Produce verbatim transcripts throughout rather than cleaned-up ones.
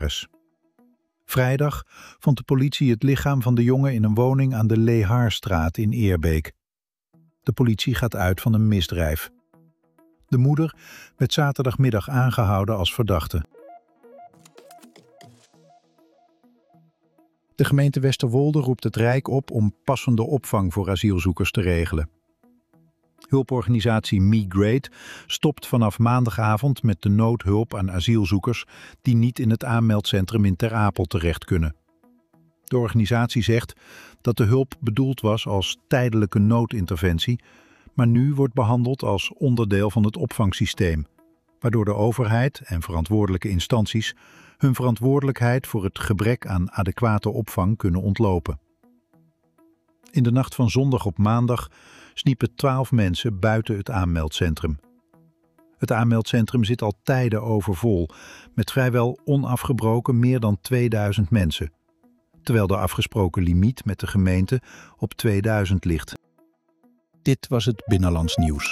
huis. Vrijdag vond de politie het lichaam van de jongen in een woning aan de Lehaarstraat in Eerbeek. De politie gaat uit van een misdrijf. De moeder werd zaterdagmiddag aangehouden als verdachte. De gemeente Westerwolde roept het Rijk op om passende opvang voor asielzoekers te regelen. Hulporganisatie Migrate stopt vanaf maandagavond met de noodhulp aan asielzoekers die niet in het aanmeldcentrum in Ter Apel terecht kunnen. De organisatie zegt dat de hulp bedoeld was als tijdelijke noodinterventie, maar nu wordt behandeld als onderdeel van het opvangsysteem, waardoor de overheid en verantwoordelijke instanties hun verantwoordelijkheid voor het gebrek aan adequate opvang kunnen ontlopen. In de nacht van zondag op maandag sniepen twaalf mensen buiten het aanmeldcentrum. Het aanmeldcentrum zit al tijden overvol, met vrijwel onafgebroken meer dan tweeduizend mensen, terwijl de afgesproken limiet met de gemeente op tweeduizend ligt. Dit was het Binnenlands Nieuws.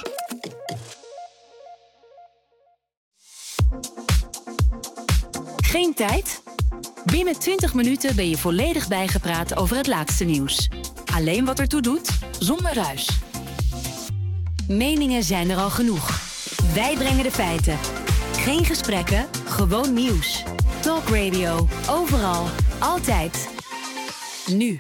Geen tijd? Binnen twintig minuten ben je volledig bijgepraat over het laatste nieuws. Alleen wat ertoe doet, zonder ruis. Meningen zijn er al genoeg. Wij brengen de feiten. Geen gesprekken, gewoon nieuws. Talk Radio, overal, altijd. Nu.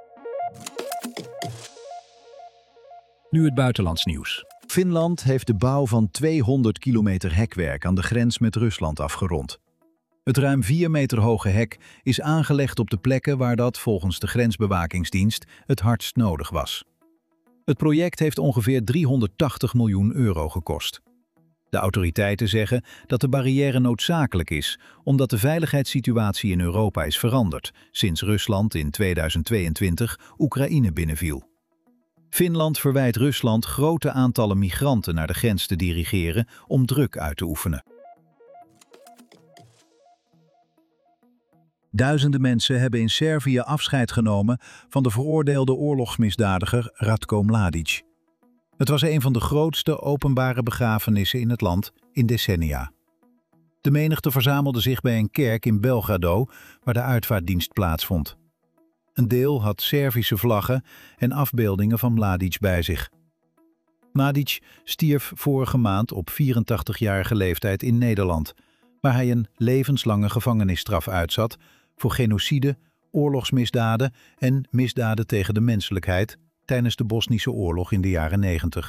Nu het buitenlands nieuws. Finland heeft de bouw van tweehonderd kilometer hekwerk aan de grens met Rusland afgerond. Het ruim vier meter hoge hek is aangelegd op de plekken waar dat volgens de grensbewakingsdienst het hardst nodig was. Het project heeft ongeveer driehonderdtachtig miljoen euro gekost. De autoriteiten zeggen dat de barrière noodzakelijk is, omdat de veiligheidssituatie in Europa is veranderd sinds Rusland in tweeduizend tweeëntwintig Oekraïne binnenviel. Finland verwijt Rusland grote aantallen migranten naar de grens te dirigeren om druk uit te oefenen. Duizenden mensen hebben in Servië afscheid genomen van de veroordeelde oorlogsmisdadiger Ratko Mladic. Het was een van de grootste openbare begrafenissen in het land in decennia. De menigte verzamelde zich bij een kerk in Belgrado, waar de uitvaartdienst plaatsvond. Een deel had Servische vlaggen en afbeeldingen van Mladic bij zich. Mladic stierf vorige maand op vierentachtigjarige leeftijd in Nederland, waar hij een levenslange gevangenisstraf uitzat voor genocide, oorlogsmisdaden en misdaden tegen de menselijkheid tijdens de Bosnische oorlog in de jaren negentig.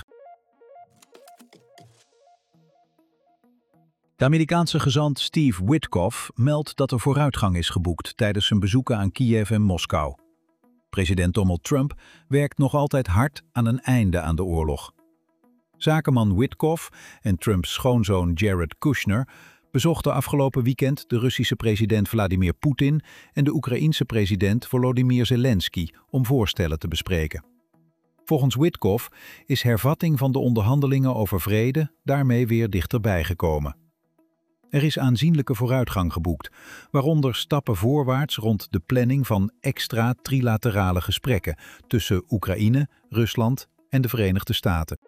De Amerikaanse gezant Steve Witkoff meldt dat er vooruitgang is geboekt tijdens zijn bezoeken aan Kiev en Moskou. President Donald Trump werkt nog altijd hard aan een einde aan de oorlog. Zakenman Witkoff en Trumps schoonzoon Jared Kushner bezochten afgelopen weekend de Russische president Vladimir Poetin en de Oekraïense president Volodymyr Zelensky om voorstellen te bespreken. Volgens Witkoff is hervatting van de onderhandelingen over vrede daarmee weer dichterbij gekomen. Er is aanzienlijke vooruitgang geboekt, waaronder stappen voorwaarts rond de planning van extra trilaterale gesprekken tussen Oekraïne, Rusland en de Verenigde Staten.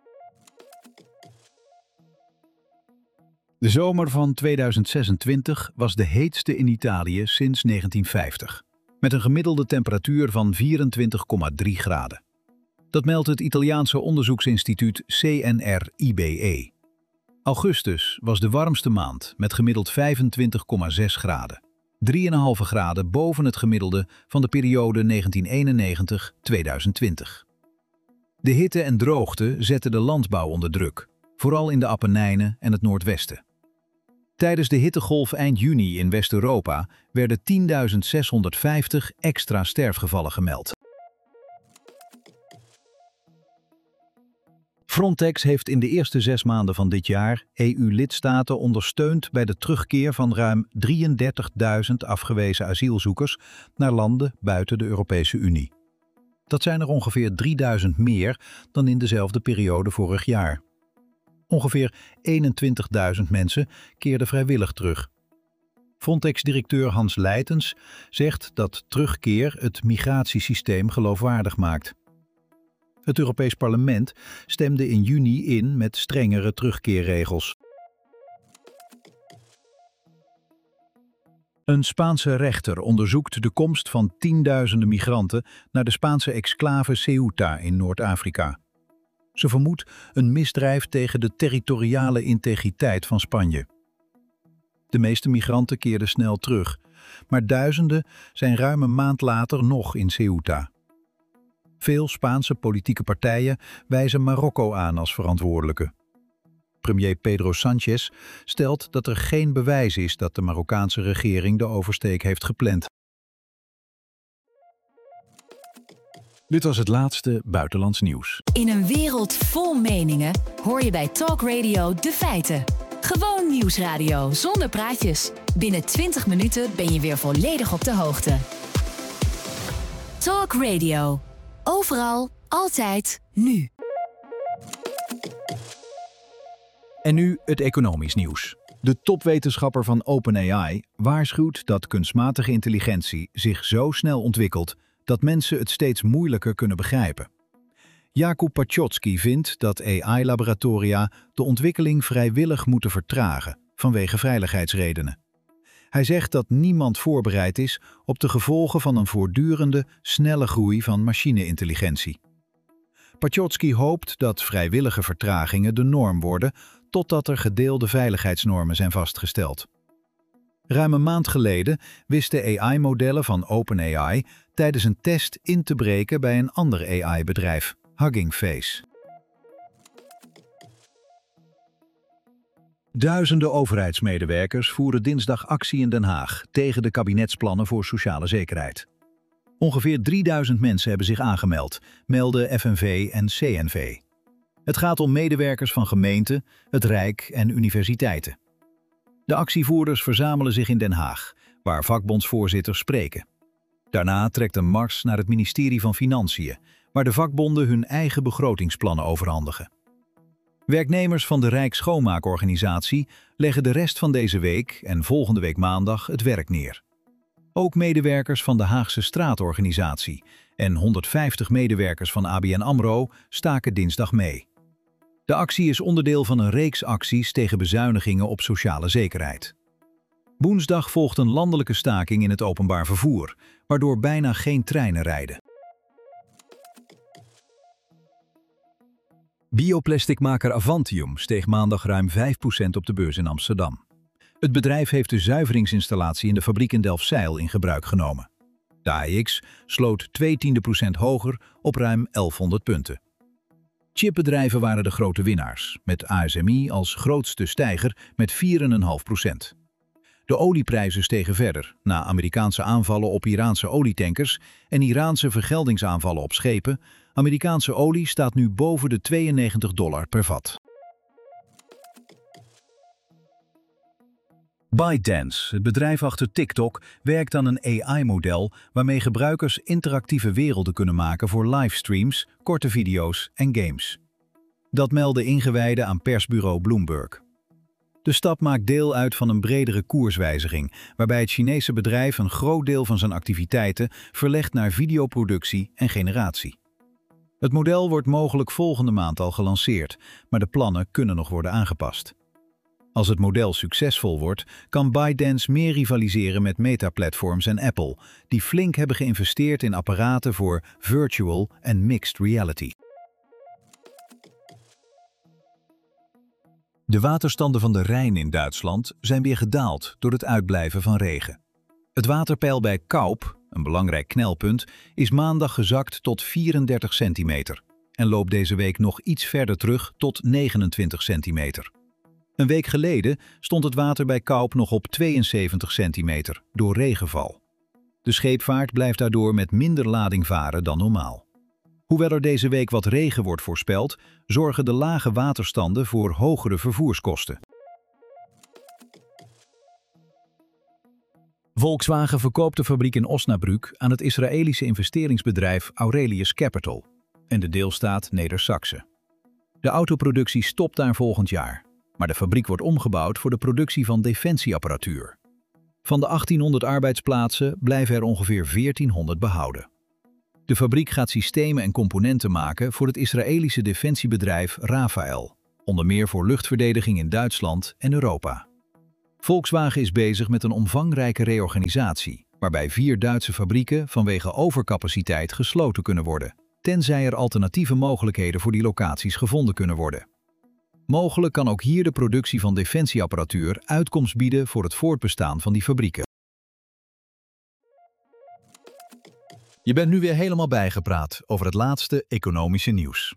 De zomer van tweeduizend zesentwintig was de heetste in Italië sinds negentien vijftig, met een gemiddelde temperatuur van vierentwintig komma drie graden. Dat meldt het Italiaanse onderzoeksinstituut C N R I B E. Augustus was de warmste maand met gemiddeld vijfentwintig komma zes graden, drie komma vijf graden boven het gemiddelde van de periode negentien eenennegentig tot tweeduizend twintig. De hitte en droogte zetten de landbouw onder druk, vooral in de Appenijnen en het Noordwesten. Tijdens de hittegolf eind juni in West-Europa werden tienduizend zeshonderdvijftig extra sterfgevallen gemeld. Frontex heeft in de eerste zes maanden van dit jaar E U-lidstaten ondersteund bij de terugkeer van ruim drieëndertigduizend afgewezen asielzoekers naar landen buiten de Europese Unie. Dat zijn er ongeveer drieduizend meer dan in dezelfde periode vorig jaar. Ongeveer eenentwintigduizend mensen keerden vrijwillig terug. Frontex-directeur Hans Leitens zegt dat terugkeer het migratiesysteem geloofwaardig maakt. Het Europees Parlement stemde in juni in met strengere terugkeerregels. Een Spaanse rechter onderzoekt de komst van tienduizenden migranten naar de Spaanse exclave Ceuta in Noord-Afrika. Ze vermoedt een misdrijf tegen de territoriale integriteit van Spanje. De meeste migranten keerden snel terug, maar duizenden zijn ruim een maand later nog in Ceuta. Veel Spaanse politieke partijen wijzen Marokko aan als verantwoordelijke. Premier Pedro Sánchez stelt dat er geen bewijs is dat de Marokkaanse regering de oversteek heeft gepland. Dit was het laatste buitenlands nieuws. In een wereld vol meningen hoor je bij Talk Radio de feiten. Gewoon nieuwsradio zonder praatjes. Binnen twintig minuten ben je weer volledig op de hoogte. Talk Radio. Overal, altijd, nu. En nu het economisch nieuws. De topwetenschapper van OpenAI waarschuwt dat kunstmatige intelligentie zich zo snel ontwikkelt dat mensen het steeds moeilijker kunnen begrijpen. Jakub Paczocki vindt dat A I-laboratoria de ontwikkeling vrijwillig moeten vertragen vanwege veiligheidsredenen. Hij zegt dat niemand voorbereid is op de gevolgen van een voortdurende, snelle groei van machine-intelligentie. Paczocki hoopt dat vrijwillige vertragingen de norm worden totdat er gedeelde veiligheidsnormen zijn vastgesteld. Ruim een maand geleden wisten A I-modellen van OpenAI tijdens een test in te breken bij een ander A I-bedrijf, Hugging Face. Duizenden overheidsmedewerkers voeren dinsdag actie in Den Haag tegen de kabinetsplannen voor sociale zekerheid. Ongeveer drieduizend mensen hebben zich aangemeld, melden F N V en C N V. Het gaat om medewerkers van gemeenten, het Rijk en universiteiten. De actievoerders verzamelen zich in Den Haag, waar vakbondsvoorzitters spreken. Daarna trekt een mars naar het ministerie van Financiën, waar de vakbonden hun eigen begrotingsplannen overhandigen. Werknemers van de Rijksschoonmaakorganisatie leggen de rest van deze week en volgende week maandag het werk neer. Ook medewerkers van de Haagse Straatorganisatie en honderdvijftig medewerkers van A B N AMRO staken dinsdag mee. De actie is onderdeel van een reeks acties tegen bezuinigingen op sociale zekerheid. Woensdag volgt een landelijke staking in het openbaar vervoer, waardoor bijna geen treinen rijden. Bioplasticmaker Avantium steeg maandag ruim vijf procent op de beurs in Amsterdam. Het bedrijf heeft de zuiveringsinstallatie in de fabriek in Delfzijl in gebruik genomen. De A E X sloot twee tiende procent hoger op ruim elfhonderd punten. Chipbedrijven waren de grote winnaars, met A S M I als grootste stijger met vier komma vijf procent. De olieprijzen stegen verder, na Amerikaanse aanvallen op Iraanse olietankers en Iraanse vergeldingsaanvallen op schepen. Amerikaanse olie staat nu boven de tweeënnegentig dollar per vat. ByteDance, het bedrijf achter TikTok, werkt aan een A I-model waarmee gebruikers interactieve werelden kunnen maken voor livestreams, korte video's en games. Dat melden ingewijden aan persbureau Bloomberg. De stap maakt deel uit van een bredere koerswijziging, waarbij het Chinese bedrijf een groot deel van zijn activiteiten verlegt naar videoproductie en generatie. Het model wordt mogelijk volgende maand al gelanceerd, maar de plannen kunnen nog worden aangepast. Als het model succesvol wordt, kan ByteDance meer rivaliseren met Meta-platforms en Apple, die flink hebben geïnvesteerd in apparaten voor virtual en mixed reality. De waterstanden van de Rijn in Duitsland zijn weer gedaald door het uitblijven van regen. Het waterpeil bij Kaup, een belangrijk knelpunt, is maandag gezakt tot vierendertig centimeter en loopt deze week nog iets verder terug tot negenentwintig centimeter. Een week geleden stond het water bij Kaup nog op tweeënzeventig centimeter door regenval. De scheepvaart blijft daardoor met minder lading varen dan normaal. Hoewel er deze week wat regen wordt voorspeld, zorgen de lage waterstanden voor hogere vervoerskosten. Volkswagen verkoopt de fabriek in Osnabrück aan het Israëlische investeringsbedrijf Aurelius Capital en de deelstaat Neder-Saxe. De autoproductie stopt daar volgend jaar, maar de fabriek wordt omgebouwd voor de productie van defensieapparatuur. Van de achttienhonderd arbeidsplaatsen blijven er ongeveer veertienhonderd behouden. De fabriek gaat systemen en componenten maken voor het Israëlische defensiebedrijf Rafael, onder meer voor luchtverdediging in Duitsland en Europa. Volkswagen is bezig met een omvangrijke reorganisatie, waarbij vier Duitse fabrieken vanwege overcapaciteit gesloten kunnen worden, tenzij er alternatieve mogelijkheden voor die locaties gevonden kunnen worden. Mogelijk kan ook hier de productie van defensieapparatuur uitkomst bieden voor het voortbestaan van die fabrieken. Je bent nu weer helemaal bijgepraat over het laatste economische nieuws.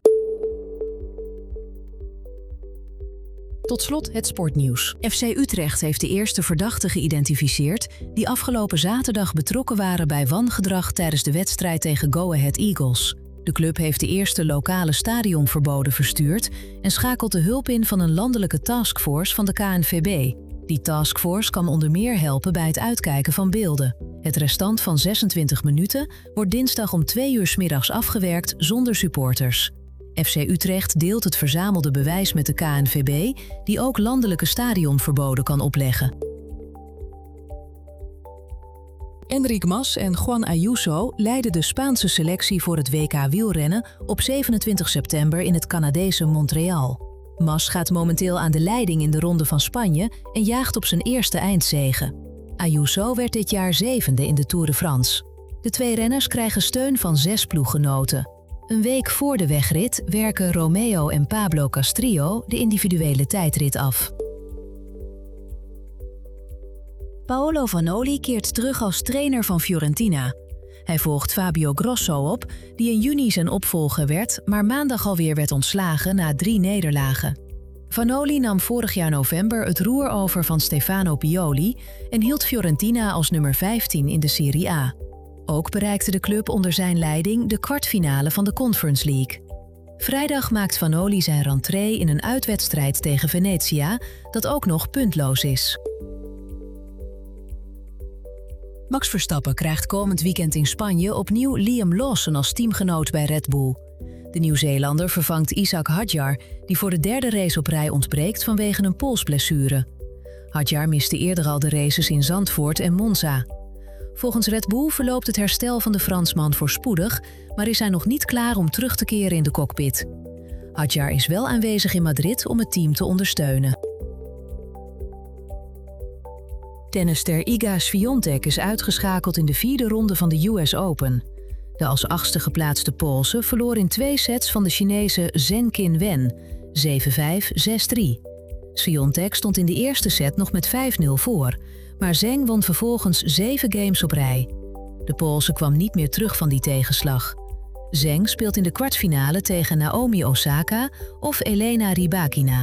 Tot slot het sportnieuws. F C Utrecht heeft de eerste verdachten geïdentificeerd die afgelopen zaterdag betrokken waren bij wangedrag tijdens de wedstrijd tegen Go Ahead Eagles. De club heeft de eerste lokale stadionverboden verstuurd en schakelt de hulp in van een landelijke taskforce van de K N V B. Die taskforce kan onder meer helpen bij het uitkijken van beelden. Het restant van zesentwintig minuten wordt dinsdag om twee uur 's middags afgewerkt zonder supporters. F C Utrecht deelt het verzamelde bewijs met de K N V B, die ook landelijke stadionverboden kan opleggen. Enric Mas en Juan Ayuso leiden de Spaanse selectie voor het W K wielrennen op zevenentwintig september in het Canadese Montreal. Mas gaat momenteel aan de leiding in de Ronde van Spanje en jaagt op zijn eerste eindzege. Ayuso werd dit jaar zevende in de Tour de France. De twee renners krijgen steun van zes ploeggenoten. Een week voor de wegrit werken Romeo en Pablo Castrillo de individuele tijdrit af. Paolo Vanoli keert terug als trainer van Fiorentina. Hij volgt Fabio Grosso op, die in juni zijn opvolger werd, maar maandag alweer werd ontslagen na drie nederlagen. Vanoli nam vorig jaar november het roer over van Stefano Pioli en hield Fiorentina als nummer vijftien in de Serie A. Ook bereikte de club onder zijn leiding de kwartfinale van de Conference League. Vrijdag maakt Vanoli zijn rentree in een uitwedstrijd tegen Venezia, dat ook nog puntloos is. Max Verstappen krijgt komend weekend in Spanje opnieuw Liam Lawson als teamgenoot bij Red Bull. De Nieuw-Zeelander vervangt Isaac Hadjar, die voor de derde race op rij ontbreekt vanwege een polsblessure. Hadjar miste eerder al de races in Zandvoort en Monza. Volgens Red Bull verloopt het herstel van de Fransman voorspoedig, maar is hij nog niet klaar om terug te keren in de cockpit. Hadjar is wel aanwezig in Madrid om het team te ondersteunen. Tennisster Iga Swiatek is uitgeschakeld in de vierde ronde van de U S Open. De als achtste geplaatste Poolse verloor in twee sets van de Chinese Zheng Qinwen, zeven vijf, zes drie. Swiatek stond in de eerste set nog met vijf nul voor, maar Zheng won vervolgens zeven games op rij. De Poolse kwam niet meer terug van die tegenslag. Zheng speelt in de kwartfinale tegen Naomi Osaka of Elena Rybakina.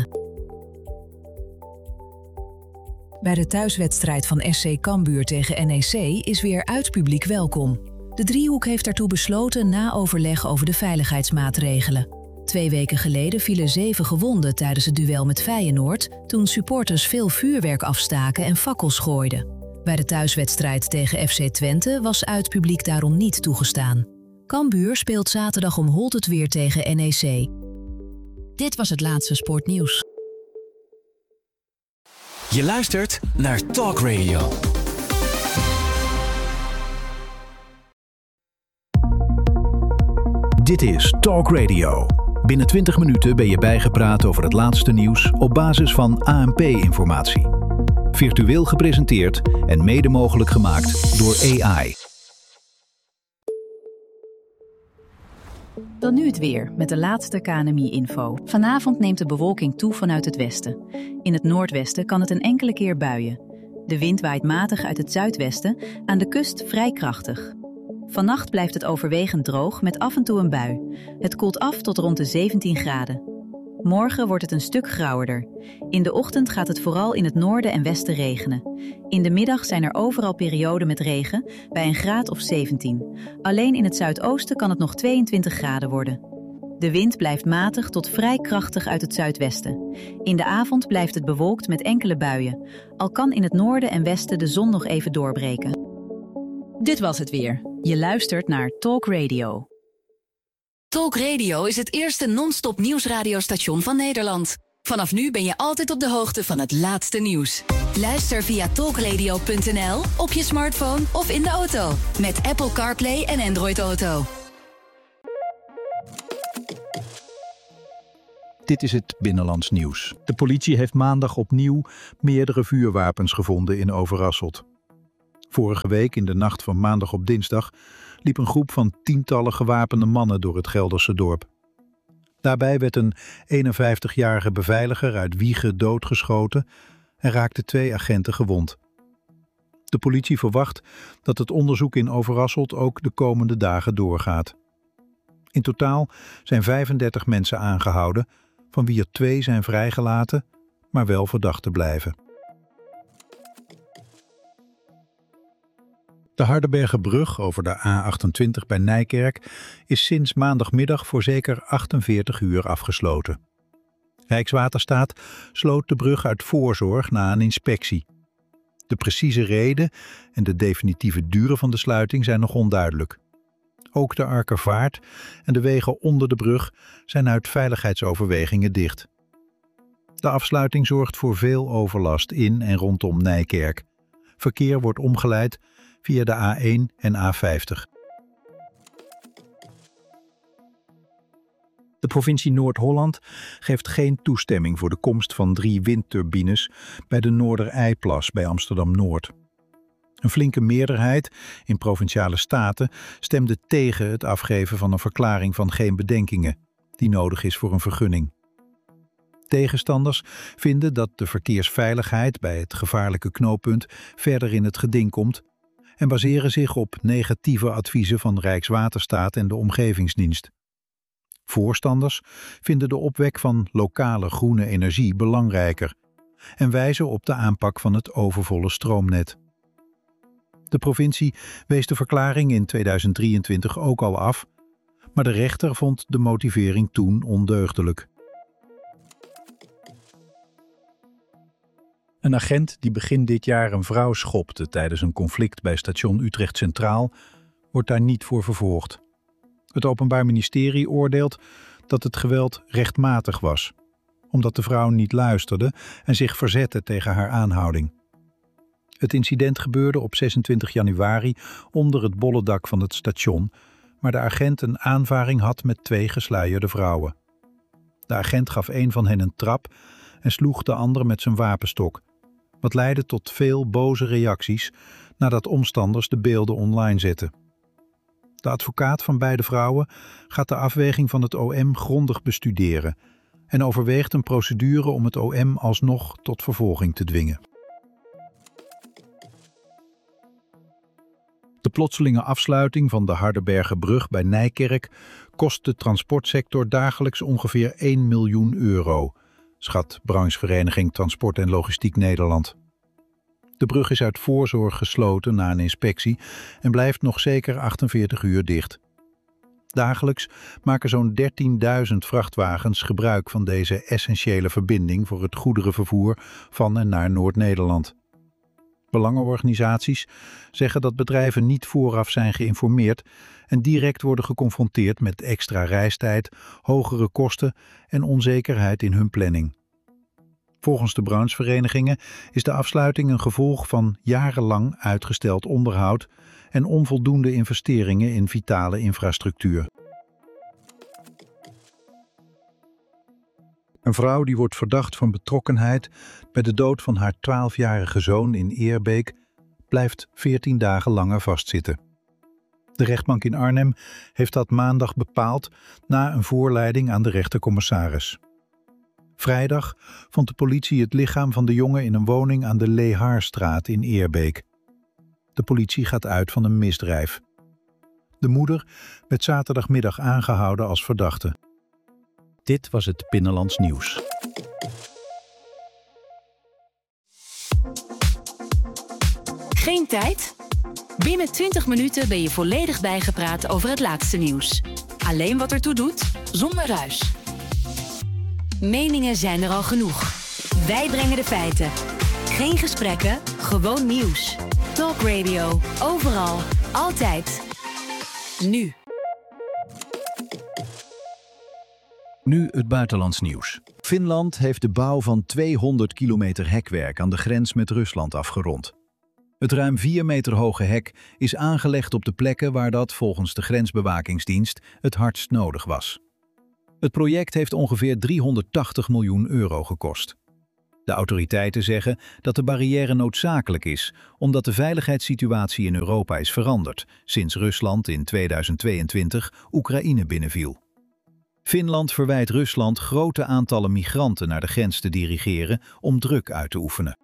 Bij de thuiswedstrijd van S C Cambuur tegen N E C is weer uitpubliek welkom. De driehoek heeft daartoe besloten na overleg over de veiligheidsmaatregelen. Twee weken geleden vielen zeven gewonden tijdens het duel met Feyenoord, toen supporters veel vuurwerk afstaken en fakkels gooiden. Bij de thuiswedstrijd tegen F C Twente was uitpubliek daarom niet toegestaan. Cambuur speelt zaterdag om Holt het weer tegen N E C. Dit was het laatste sportnieuws. Je luistert naar Talk Radio. Dit is Talk Radio. Binnen twintig minuten ben je bijgepraat over het laatste nieuws op basis van A N P-informatie. Virtueel gepresenteerd en mede mogelijk gemaakt door A I. Dan nu het weer, met de laatste K N M I-info. Vanavond neemt de bewolking toe vanuit het westen. In het noordwesten kan het een enkele keer buien. De wind waait matig uit het zuidwesten, aan de kust vrij krachtig. Vannacht blijft het overwegend droog met af en toe een bui. Het koelt af tot rond de zeventien graden. Morgen wordt het een stuk grauwerder. In de ochtend gaat het vooral in het noorden en westen regenen. In de middag zijn er overal perioden met regen, bij een graad of zeventien. Alleen in het zuidoosten kan het nog tweeëntwintig graden worden. De wind blijft matig tot vrij krachtig uit het zuidwesten. In de avond blijft het bewolkt met enkele buien. Al kan in het noorden en westen de zon nog even doorbreken. Dit was het weer. Je luistert naar Talk Radio. Talk Radio is het eerste non-stop nieuwsradiostation van Nederland. Vanaf nu ben je altijd op de hoogte van het laatste nieuws. Luister via talkradio punt n l, op je smartphone of in de auto. Met Apple CarPlay en Android Auto. Dit is het Binnenlands Nieuws. De politie heeft maandag opnieuw meerdere vuurwapens gevonden in Overasselt. Vorige week, in de nacht van maandag op dinsdag, liep een groep van tientallen gewapende mannen door het Gelderse dorp. Daarbij werd een eenenvijftigjarige beveiliger uit Wijchen doodgeschoten en raakten twee agenten gewond. De politie verwacht dat het onderzoek in Overasselt ook de komende dagen doorgaat. In totaal zijn vijfendertig mensen aangehouden, van wie er twee zijn vrijgelaten, maar wel verdachten blijven. De Hardenbergerbrug over de A achtentwintig bij Nijkerk is sinds maandagmiddag voor zeker achtenveertig uur afgesloten. Rijkswaterstaat sloot de brug uit voorzorg na een inspectie. De precieze reden en de definitieve duur van de sluiting zijn nog onduidelijk. Ook de Arkervaart en de wegen onder de brug zijn uit veiligheidsoverwegingen dicht. De afsluiting zorgt voor veel overlast in en rondom Nijkerk. Verkeer wordt omgeleid via de A één en A vijftig. De provincie Noord-Holland geeft geen toestemming voor de komst van drie windturbines bij de Noordereiplas bij Amsterdam-Noord. Een flinke meerderheid in Provinciale Staten stemde tegen het afgeven van een verklaring van geen bedenkingen, die nodig is voor een vergunning. Tegenstanders vinden dat de verkeersveiligheid bij het gevaarlijke knooppunt verder in het geding komt en baseren zich op negatieve adviezen van Rijkswaterstaat en de Omgevingsdienst. Voorstanders vinden de opwek van lokale groene energie belangrijker en wijzen op de aanpak van het overvolle stroomnet. De provincie wees de verklaring in tweeduizend drieëntwintig ook al af, maar de rechter vond de motivering toen ondeugdelijk. Een agent die begin dit jaar een vrouw schopte tijdens een conflict bij station Utrecht Centraal wordt daar niet voor vervolgd. Het Openbaar Ministerie oordeelt dat het geweld rechtmatig was, omdat de vrouw niet luisterde en zich verzette tegen haar aanhouding. Het incident gebeurde op zesentwintig januari onder het bollendak van het station, waar de agent een aanvaring had met twee gesluierde vrouwen. De agent gaf een van hen een trap en sloeg de andere met zijn wapenstok, wat leidde tot veel boze reacties nadat omstanders de beelden online zetten. De advocaat van beide vrouwen gaat de afweging van het O M grondig bestuderen en overweegt een procedure om het O M alsnog tot vervolging te dwingen. De plotselinge afsluiting van de Hardenbergerbrug bij Nijkerk kost de transportsector dagelijks ongeveer één miljoen euro, schat branchevereniging Transport en Logistiek Nederland. De brug is uit voorzorg gesloten na een inspectie en blijft nog zeker achtenveertig uur dicht. Dagelijks maken zo'n dertienduizend vrachtwagens gebruik van deze essentiële verbinding voor het goederenvervoer van en naar Noord-Nederland. Belangenorganisaties zeggen dat bedrijven niet vooraf zijn geïnformeerd en direct worden geconfronteerd met extra reistijd, hogere kosten en onzekerheid in hun planning. Volgens de brancheverenigingen is de afsluiting een gevolg van jarenlang uitgesteld onderhoud en onvoldoende investeringen in vitale infrastructuur. Een vrouw die wordt verdacht van betrokkenheid bij de dood van haar twaalfjarige zoon in Eerbeek blijft veertien dagen langer vastzitten. De rechtbank in Arnhem heeft dat maandag bepaald na een voorleiding aan de rechtercommissaris. Vrijdag vond de politie het lichaam van de jongen in een woning aan de Lehaarstraat in Eerbeek. De politie gaat uit van een misdrijf. De moeder werd zaterdagmiddag aangehouden als verdachte. Dit was het Binnenlands Nieuws. Geen tijd? Binnen twintig minuten ben je volledig bijgepraat over het laatste nieuws. Alleen wat ertoe doet, zonder ruis. Meningen zijn er al genoeg. Wij brengen de feiten. Geen gesprekken, gewoon nieuws. Talk Radio, overal, altijd. Nu. Nu het buitenlands nieuws. Finland heeft de bouw van tweehonderd kilometer hekwerk aan de grens met Rusland afgerond. Het ruim vier meter hoge hek is aangelegd op de plekken waar dat volgens de grensbewakingsdienst het hardst nodig was. Het project heeft ongeveer driehonderdtachtig miljoen euro gekost. De autoriteiten zeggen dat de barrière noodzakelijk is, omdat de veiligheidssituatie in Europa is veranderd sinds Rusland in tweeduizend tweeëntwintig Oekraïne binnenviel. Finland verwijt Rusland grote aantallen migranten naar de grens te dirigeren om druk uit te oefenen.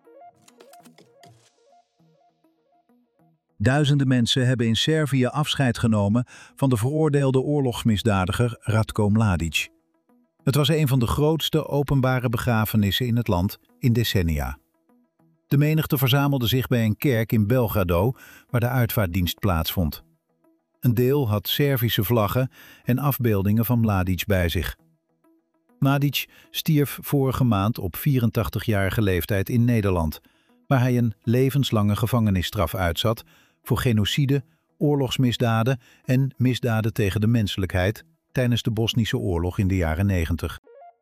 Duizenden mensen hebben in Servië afscheid genomen van de veroordeelde oorlogsmisdadiger Ratko Mladic. Het was een van de grootste openbare begrafenissen in het land in decennia. De menigte verzamelde zich bij een kerk in Belgrado, waar de uitvaartdienst plaatsvond. Een deel had Servische vlaggen en afbeeldingen van Mladic bij zich. Mladic stierf vorige maand op vierentachtigjarige leeftijd in Nederland, waar hij een levenslange gevangenisstraf uitzat voor genocide, oorlogsmisdaden en misdaden tegen de menselijkheid tijdens de Bosnische oorlog in de jaren negentig.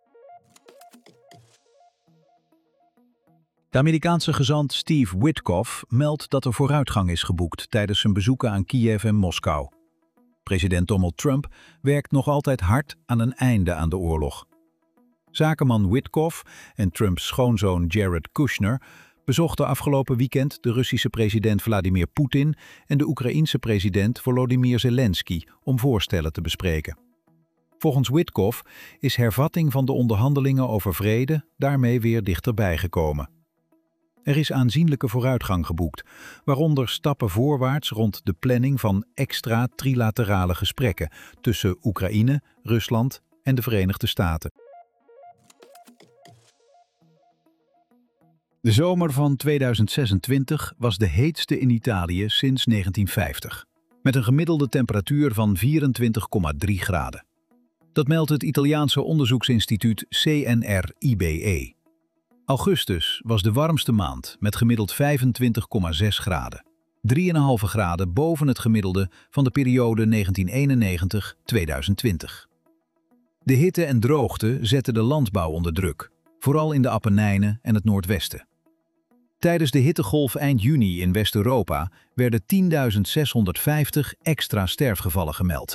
De Amerikaanse gezant Steve Witkoff meldt dat er vooruitgang is geboekt tijdens zijn bezoeken aan Kiev en Moskou. President Donald Trump werkt nog altijd hard aan een einde aan de oorlog. Zakenman Witkoff en Trumps schoonzoon Jared Kushner bezochten afgelopen weekend de Russische president Vladimir Poetin en de Oekraïense president Volodymyr Zelensky om voorstellen te bespreken. Volgens Witkoff is hervatting van de onderhandelingen over vrede daarmee weer dichterbij gekomen. Er is aanzienlijke vooruitgang geboekt, waaronder stappen voorwaarts rond de planning van extra trilaterale gesprekken tussen Oekraïne, Rusland en de Verenigde Staten. De zomer van tweeduizend zesentwintig was de heetste in Italië sinds negentien vijftig, met een gemiddelde temperatuur van vierentwintig komma drie graden. Dat meldt het Italiaanse onderzoeksinstituut C N R I B E. Augustus was de warmste maand met gemiddeld vijfentwintig komma zes graden, drie komma vijf graden boven het gemiddelde van de periode negentien eenennegentig tot tweeduizend twintig. De hitte en droogte zetten de landbouw onder druk, vooral in de Appenijnen en het Noordwesten. Tijdens de hittegolf eind juni in West-Europa werden tienduizend zeshonderdvijftig extra sterfgevallen gemeld.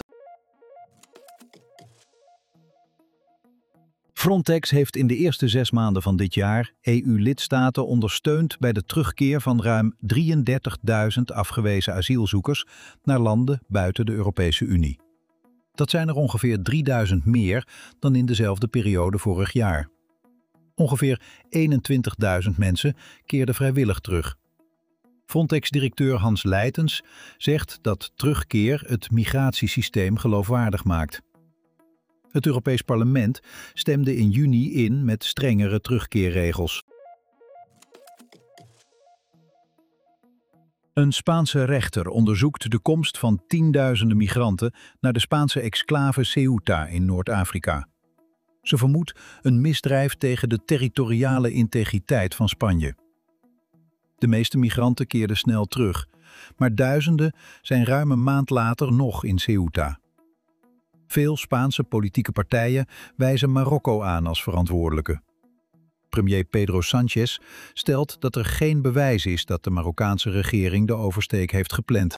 Frontex heeft in de eerste zes maanden van dit jaar E U-lidstaten ondersteund bij de terugkeer van ruim drieëndertigduizend afgewezen asielzoekers naar landen buiten de Europese Unie. Dat zijn er ongeveer drieduizend meer dan in dezelfde periode vorig jaar. Ongeveer eenentwintigduizend mensen keerden vrijwillig terug. Frontex-directeur Hans Leijtens zegt dat terugkeer het migratiesysteem geloofwaardig maakt. Het Europees Parlement stemde in juni in met strengere terugkeerregels. Een Spaanse rechter onderzoekt de komst van tienduizenden migranten naar de Spaanse exclave Ceuta in Noord-Afrika. Ze vermoedt een misdrijf tegen de territoriale integriteit van Spanje. De meeste migranten keerden snel terug, maar duizenden zijn ruim een maand later nog in Ceuta. Veel Spaanse politieke partijen wijzen Marokko aan als verantwoordelijke. Premier Pedro Sánchez stelt dat er geen bewijs is dat de Marokkaanse regering de oversteek heeft gepland.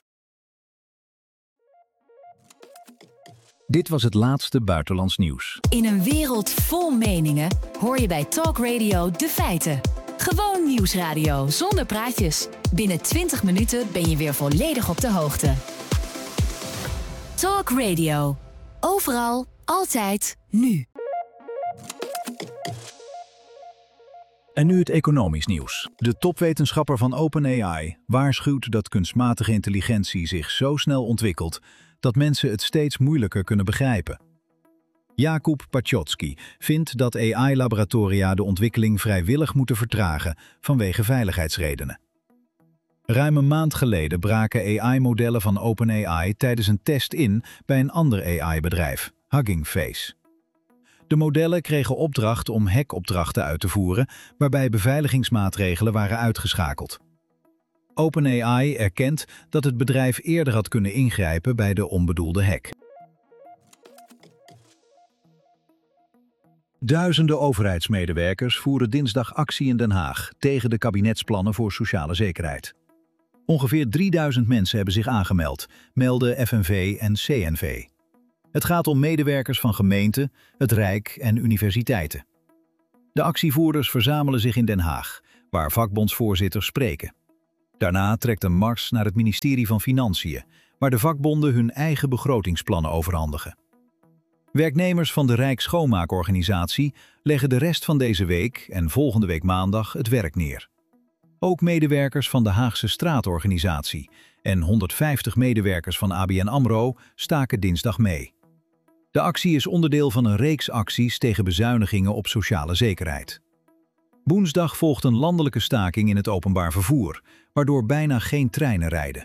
Dit was het laatste buitenlands nieuws. In een wereld vol meningen hoor je bij Talk Radio de feiten. Gewoon nieuwsradio zonder praatjes. Binnen twintig minuten ben je weer volledig op de hoogte. Talk Radio. Overal, altijd, nu. En nu het economisch nieuws. De topwetenschapper van OpenAI waarschuwt dat kunstmatige intelligentie zich zo snel ontwikkelt dat mensen het steeds moeilijker kunnen begrijpen. Jakub Paczocki vindt dat A I-laboratoria de ontwikkeling vrijwillig moeten vertragen vanwege veiligheidsredenen. Ruim een maand geleden braken A I-modellen van OpenAI tijdens een test in bij een ander A I-bedrijf, Hugging Face. De modellen kregen opdracht om hackopdrachten uit te voeren, waarbij beveiligingsmaatregelen waren uitgeschakeld. OpenAI erkent dat het bedrijf eerder had kunnen ingrijpen bij de onbedoelde hack. Duizenden overheidsmedewerkers voeren dinsdag actie in Den Haag tegen de kabinetsplannen voor sociale zekerheid. Ongeveer drieduizend mensen hebben zich aangemeld, melden F N V en C N V. Het gaat om medewerkers van gemeenten, het Rijk en universiteiten. De actievoerders verzamelen zich in Den Haag, waar vakbondsvoorzitters spreken. Daarna trekt een mars naar het ministerie van Financiën, waar de vakbonden hun eigen begrotingsplannen overhandigen. Werknemers van de Rijksschoonmaakorganisatie leggen de rest van deze week en volgende week maandag het werk neer. Ook medewerkers van de Haagse Straatorganisatie en honderdvijftig medewerkers van A B N AMRO staken dinsdag mee. De actie is onderdeel van een reeks acties tegen bezuinigingen op sociale zekerheid. Woensdag volgt een landelijke staking in het openbaar vervoer, waardoor bijna geen treinen rijden.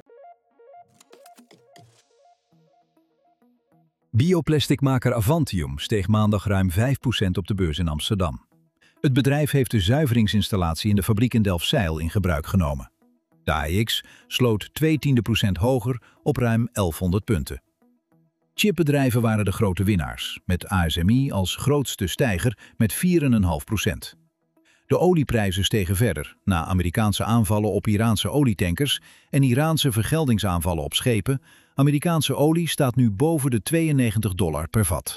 Bioplasticmaker Avantium steeg maandag ruim vijf procent op de beurs in Amsterdam. Het bedrijf heeft de zuiveringsinstallatie in de fabriek in Delfzijl in gebruik genomen. De A E X sloot twee tiende procent hoger op ruim elfhonderd punten. Chipbedrijven waren de grote winnaars, met A S M I als grootste stijger met vier komma vijf procent. De olieprijzen stegen verder, na Amerikaanse aanvallen op Iraanse olietankers en Iraanse vergeldingsaanvallen op schepen. Amerikaanse olie staat nu boven de tweeënnegentig dollar per vat.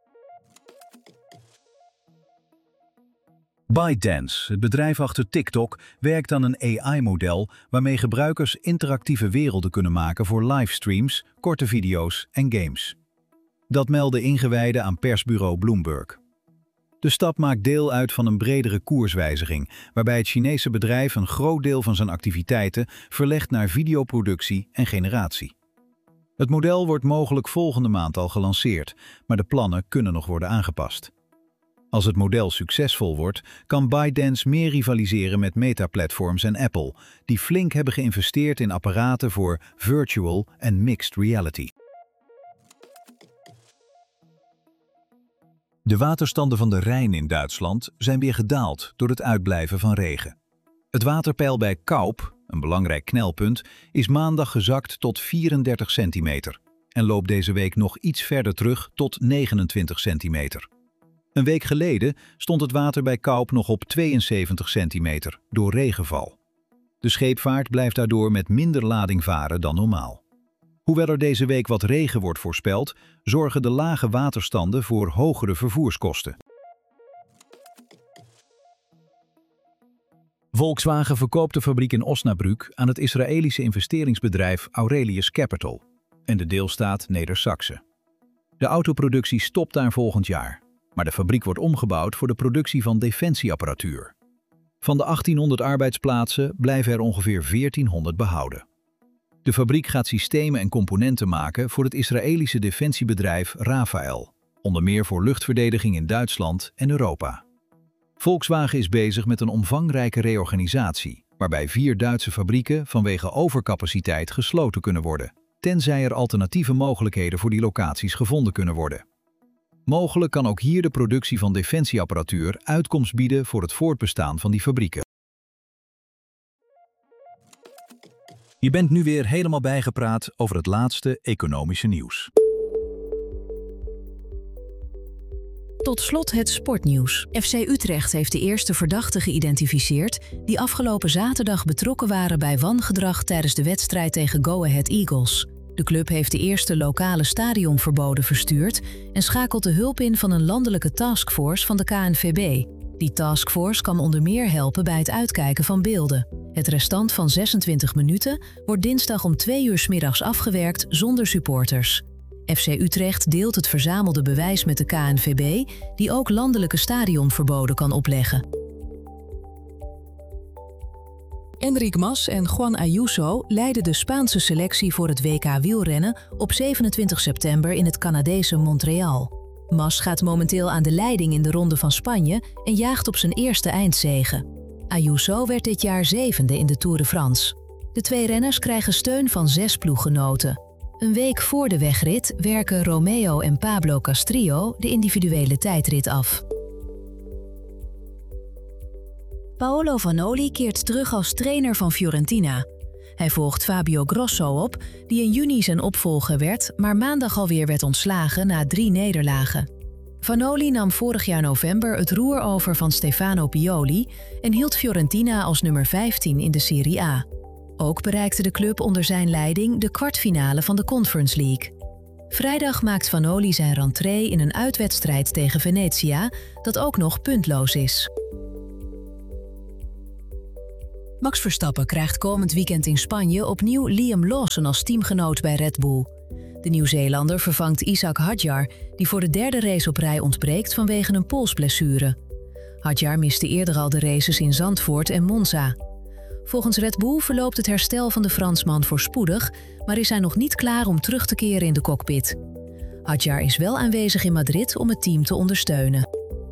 ByteDance, het bedrijf achter TikTok, werkt aan een A I-model waarmee gebruikers interactieve werelden kunnen maken voor livestreams, korte video's en games. Dat melden ingewijden aan persbureau Bloomberg. De stap maakt deel uit van een bredere koerswijziging, waarbij het Chinese bedrijf een groot deel van zijn activiteiten verlegt naar videoproductie en generatie. Het model wordt mogelijk volgende maand al gelanceerd, maar de plannen kunnen nog worden aangepast. Als het model succesvol wordt, kan ByteDance meer rivaliseren met Meta-platforms en Apple, die flink hebben geïnvesteerd in apparaten voor virtual en mixed reality. De waterstanden van de Rijn in Duitsland zijn weer gedaald door het uitblijven van regen. Het waterpeil bij Kaup, een belangrijk knelpunt, is maandag gezakt tot vierendertig centimeter en loopt deze week nog iets verder terug tot negenentwintig centimeter. Een week geleden stond het water bij Kaup nog op tweeënzeventig centimeter door regenval. De scheepvaart blijft daardoor met minder lading varen dan normaal. Hoewel er deze week wat regen wordt voorspeld, zorgen de lage waterstanden voor hogere vervoerskosten. Volkswagen verkoopt de fabriek in Osnabrück aan het Israëlische investeringsbedrijf Aurelius Capital en de deelstaat Neder-Saxe. De autoproductie stopt daar volgend jaar, maar de fabriek wordt omgebouwd voor de productie van defensieapparatuur. Van de achttienhonderd arbeidsplaatsen blijven er ongeveer veertienhonderd behouden. De fabriek gaat systemen en componenten maken voor het Israëlische defensiebedrijf Rafael, onder meer voor luchtverdediging in Duitsland en Europa. Volkswagen is bezig met een omvangrijke reorganisatie, waarbij vier Duitse fabrieken vanwege overcapaciteit gesloten kunnen worden, tenzij er alternatieve mogelijkheden voor die locaties gevonden kunnen worden. Mogelijk kan ook hier de productie van defensieapparatuur uitkomst bieden voor het voortbestaan van die fabrieken. Je bent nu weer helemaal bijgepraat over het laatste economische nieuws. Tot slot het sportnieuws. F C Utrecht heeft de eerste verdachten geïdentificeerd die afgelopen zaterdag betrokken waren bij wangedrag tijdens de wedstrijd tegen Go Ahead Eagles. De club heeft de eerste lokale stadionverboden verstuurd en schakelt de hulp in van een landelijke taskforce van de K N V B. Die taskforce kan onder meer helpen bij het uitkijken van beelden. Het restant van zesentwintig minuten wordt dinsdag om twee uur 's middags afgewerkt zonder supporters. F C Utrecht deelt het verzamelde bewijs met de K N V B, die ook landelijke stadionverboden kan opleggen. Enric Mas en Juan Ayuso leiden de Spaanse selectie voor het W K wielrennen op zevenentwintig september in het Canadese Montreal. Mas gaat momenteel aan de leiding in de Ronde van Spanje en jaagt op zijn eerste eindzege. Ayuso werd dit jaar zevende in de Tour de France. De twee renners krijgen steun van zes ploeggenoten. Een week voor de wegrit werken Romeo en Pablo Castrillo de individuele tijdrit af. Paolo Vanoli keert terug als trainer van Fiorentina. Hij volgt Fabio Grosso op, die in juni zijn opvolger werd, maar maandag alweer werd ontslagen na drie nederlagen. Vanoli nam vorig jaar november het roer over van Stefano Pioli en hield Fiorentina als nummer vijftien in de Serie A. Ook bereikte de club onder zijn leiding de kwartfinale van de Conference League. Vrijdag maakt Vanoli zijn rentrée in een uitwedstrijd tegen Venezia, dat ook nog puntloos is. Max Verstappen krijgt komend weekend in Spanje opnieuw Liam Lawson als teamgenoot bij Red Bull. De Nieuw-Zeelander vervangt Isaac Hadjar, die voor de derde race op rij ontbreekt vanwege een polsblessure. Hadjar miste eerder al de races in Zandvoort en Monza. Volgens Red Bull verloopt het herstel van de Fransman voorspoedig, maar is hij nog niet klaar om terug te keren in de cockpit. Hadjar is wel aanwezig in Madrid om het team te ondersteunen.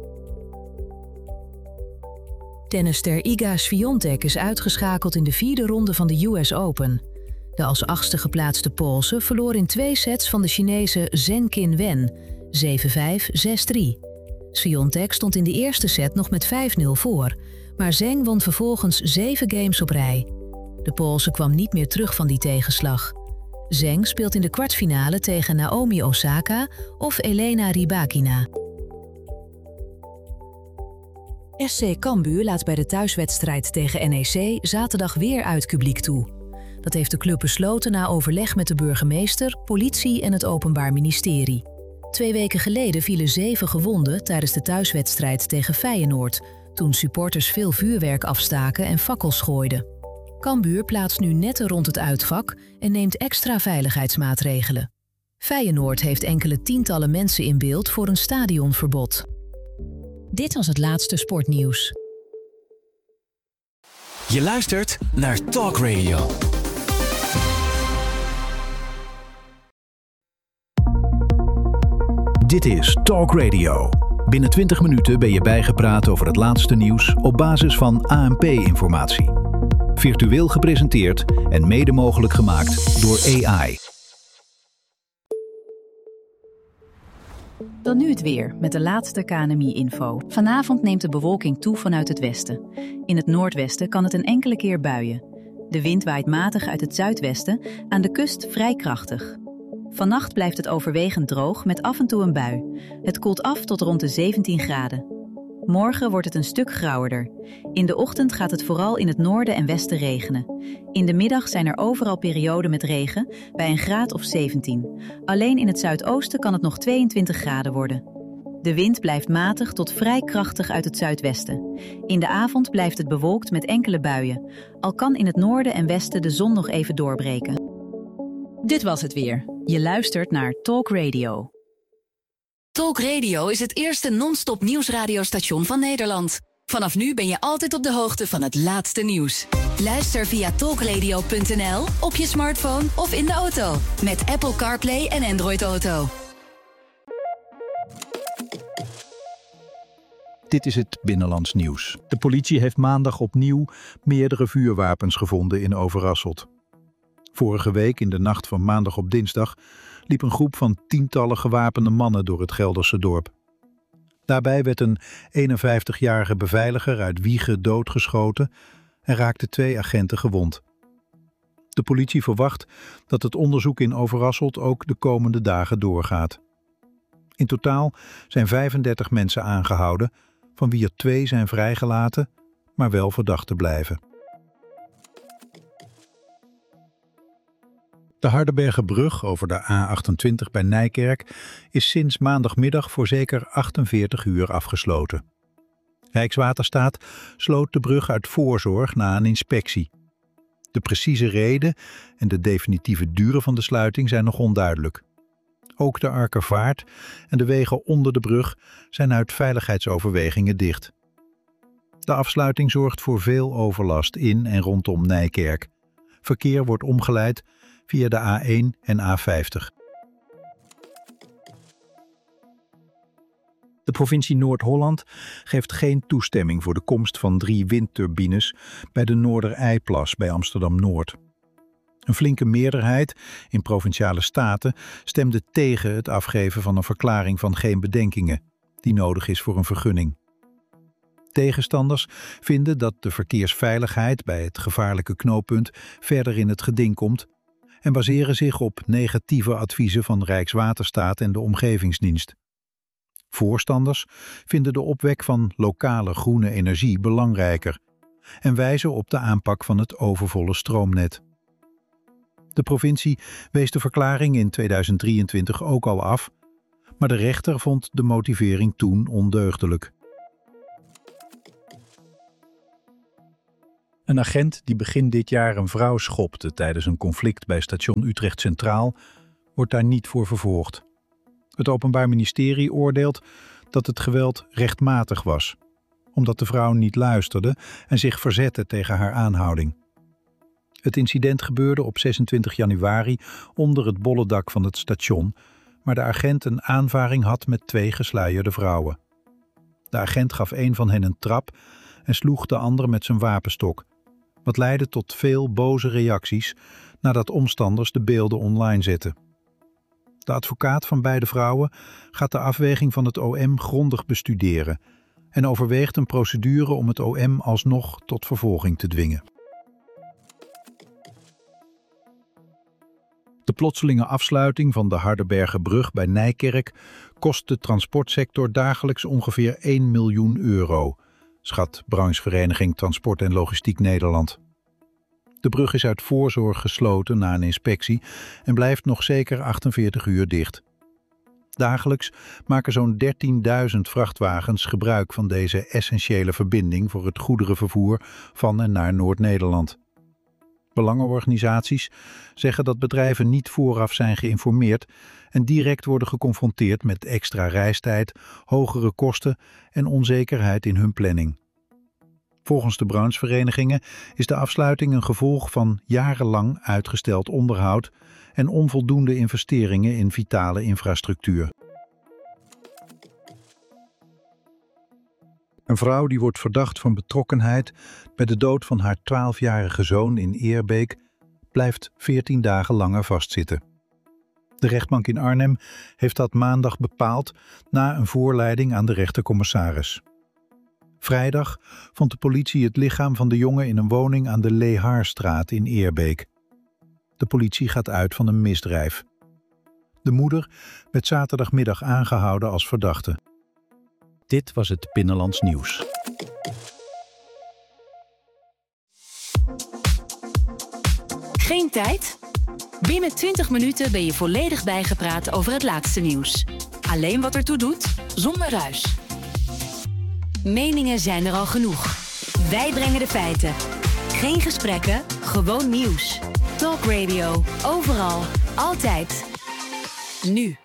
Tennisster Iga Swiatek is uitgeschakeld in de vierde ronde van de U S Open. De als achtste geplaatste Poolse verloor in twee sets van de Chinese Zheng Qinwen, zeven vijf, zes drie. Swiatek stond in de eerste set nog met vijf nul voor, maar Zheng won vervolgens zeven games op rij. De Poolse kwam niet meer terug van die tegenslag. Zheng speelt in de kwartfinale tegen Naomi Osaka of Elena Rybakina. S C Cambuur laat bij de thuiswedstrijd tegen N E C zaterdag weer uit publiek toe. Dat heeft de club besloten na overleg met de burgemeester, politie en het Openbaar Ministerie. Twee weken geleden vielen zeven gewonden tijdens de thuiswedstrijd tegen Feyenoord, toen supporters veel vuurwerk afstaken en fakkels gooiden. Cambuur plaatst nu netten rond het uitvak en neemt extra veiligheidsmaatregelen. Feyenoord heeft enkele tientallen mensen in beeld voor een stadionverbod. Dit was het laatste sportnieuws. Je luistert naar Talk Radio. Dit is Talk Radio. Binnen twintig minuten ben je bijgepraat over het laatste nieuws op basis van A N P-informatie. Virtueel gepresenteerd en mede mogelijk gemaakt door A I. Dan nu het weer met de laatste K N M I-info. Vanavond neemt de bewolking toe vanuit het westen. In het noordwesten kan het een enkele keer buien. De wind waait matig uit het zuidwesten, aan de kust vrij krachtig. Vannacht blijft het overwegend droog met af en toe een bui. Het koelt af tot rond de zeventien graden. Morgen wordt het een stuk grauwerder. In de ochtend gaat het vooral in het noorden en westen regenen. In de middag zijn er overal perioden met regen, bij een graad of zeventien. Alleen in het zuidoosten kan het nog tweeëntwintig graden worden. De wind blijft matig tot vrij krachtig uit het zuidwesten. In de avond blijft het bewolkt met enkele buien. Al kan in het noorden en westen de zon nog even doorbreken. Dit was het weer. Je luistert naar Talk Radio. Talk Radio is het eerste non-stop nieuwsradiostation van Nederland. Vanaf nu ben je altijd op de hoogte van het laatste nieuws. Luister via talkradio punt n l, op je smartphone of in de auto. Met Apple CarPlay en Android Auto. Dit is het Binnenlands nieuws. De politie heeft maandag opnieuw meerdere vuurwapens gevonden in Overasselt. Vorige week, in de nacht van maandag op dinsdag, liep een groep van tientallen gewapende mannen door het Gelderse dorp. Daarbij werd een eenenvijftigjarige beveiliger uit Wijchen doodgeschoten en raakten twee agenten gewond. De politie verwacht dat het onderzoek in Overasselt ook de komende dagen doorgaat. In totaal zijn vijfendertig mensen aangehouden, van wie er twee zijn vrijgelaten, maar wel verdachten blijven. De Hardenbergerbrug over de A achtentwintig bij Nijkerk is sinds maandagmiddag voor zeker achtenveertig uur afgesloten. Rijkswaterstaat sloot de brug uit voorzorg na een inspectie. De precieze reden en de definitieve duur van de sluiting zijn nog onduidelijk. Ook de Arkervaart en de wegen onder de brug zijn uit veiligheidsoverwegingen dicht. De afsluiting zorgt voor veel overlast in en rondom Nijkerk. Verkeer wordt omgeleid via de A één en A vijftig. De provincie Noord-Holland geeft geen toestemming voor de komst van drie windturbines bij de Noordereiplas bij Amsterdam-Noord. Een flinke meerderheid in Provinciale Staten stemde tegen het afgeven van een verklaring van geen bedenkingen, die nodig is voor een vergunning. Tegenstanders vinden dat de verkeersveiligheid bij het gevaarlijke knooppunt verder in het geding komt en baseren zich op negatieve adviezen van Rijkswaterstaat en de Omgevingsdienst. Voorstanders vinden de opwek van lokale groene energie belangrijker en wijzen op de aanpak van het overvolle stroomnet. De provincie wees de verklaring in tweeduizend drieëntwintig ook al af, maar de rechter vond de motivering toen ondeugdelijk. Een agent die begin dit jaar een vrouw schopte tijdens een conflict bij station Utrecht Centraal wordt daar niet voor vervolgd. Het Openbaar Ministerie oordeelt dat het geweld rechtmatig was, omdat de vrouw niet luisterde en zich verzette tegen haar aanhouding. Het incident gebeurde op zesentwintig januari onder het bollendak van het station, waar de agent een aanvaring had met twee gesluierde vrouwen. De agent gaf een van hen een trap en sloeg de andere met zijn wapenstok, wat leidde tot veel boze reacties nadat omstanders de beelden online zetten. De advocaat van beide vrouwen gaat de afweging van het O M grondig bestuderen en overweegt een procedure om het O M alsnog tot vervolging te dwingen. De plotselinge afsluiting van de Hardenbergerbrug bij Nijkerk kost de transportsector dagelijks ongeveer één miljoen euro, schat branchevereniging Transport en Logistiek Nederland. De brug is uit voorzorg gesloten na een inspectie en blijft nog zeker achtenveertig uur dicht. Dagelijks maken zo'n dertienduizend vrachtwagens gebruik van deze essentiële verbinding voor het goederenvervoer van en naar Noord-Nederland. Belangenorganisaties zeggen dat bedrijven niet vooraf zijn geïnformeerd en direct worden geconfronteerd met extra reistijd, hogere kosten en onzekerheid in hun planning. Volgens de brancheverenigingen is de afsluiting een gevolg van jarenlang uitgesteld onderhoud en onvoldoende investeringen in vitale infrastructuur. Een vrouw die wordt verdacht van betrokkenheid bij de dood van haar twaalfjarige zoon in Eerbeek blijft veertien dagen langer vastzitten. De rechtbank in Arnhem heeft dat maandag bepaald na een voorleiding aan de rechtercommissaris. Vrijdag vond de politie het lichaam van de jongen in een woning aan de Lehaarstraat in Eerbeek. De politie gaat uit van een misdrijf. De moeder werd zaterdagmiddag aangehouden als verdachte. Dit was het Binnenlands Nieuws. Geen tijd? Binnen twintig minuten ben je volledig bijgepraat over het laatste nieuws. Alleen wat ertoe doet, zonder ruis. Meningen zijn er al genoeg. Wij brengen de feiten. Geen gesprekken, gewoon nieuws. Talk Radio, overal, altijd. Nu.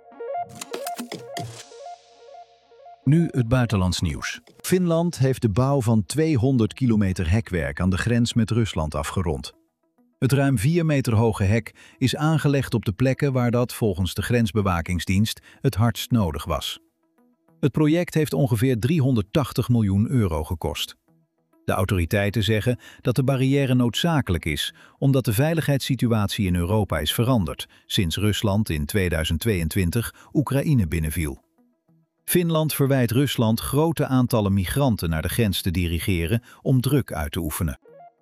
Nu het buitenlands nieuws. Finland heeft de bouw van tweehonderd kilometer hekwerk aan de grens met Rusland afgerond. Het ruim vier meter hoge hek is aangelegd op de plekken waar dat volgens de grensbewakingsdienst het hardst nodig was. Het project heeft ongeveer driehonderdtachtig miljoen euro gekost. De autoriteiten zeggen dat de barrière noodzakelijk is, omdat de veiligheidssituatie in Europa is veranderd sinds Rusland in tweeduizend tweeëntwintig Oekraïne binnenviel. Finland verwijt Rusland grote aantallen migranten naar de grens te dirigeren om druk uit te oefenen.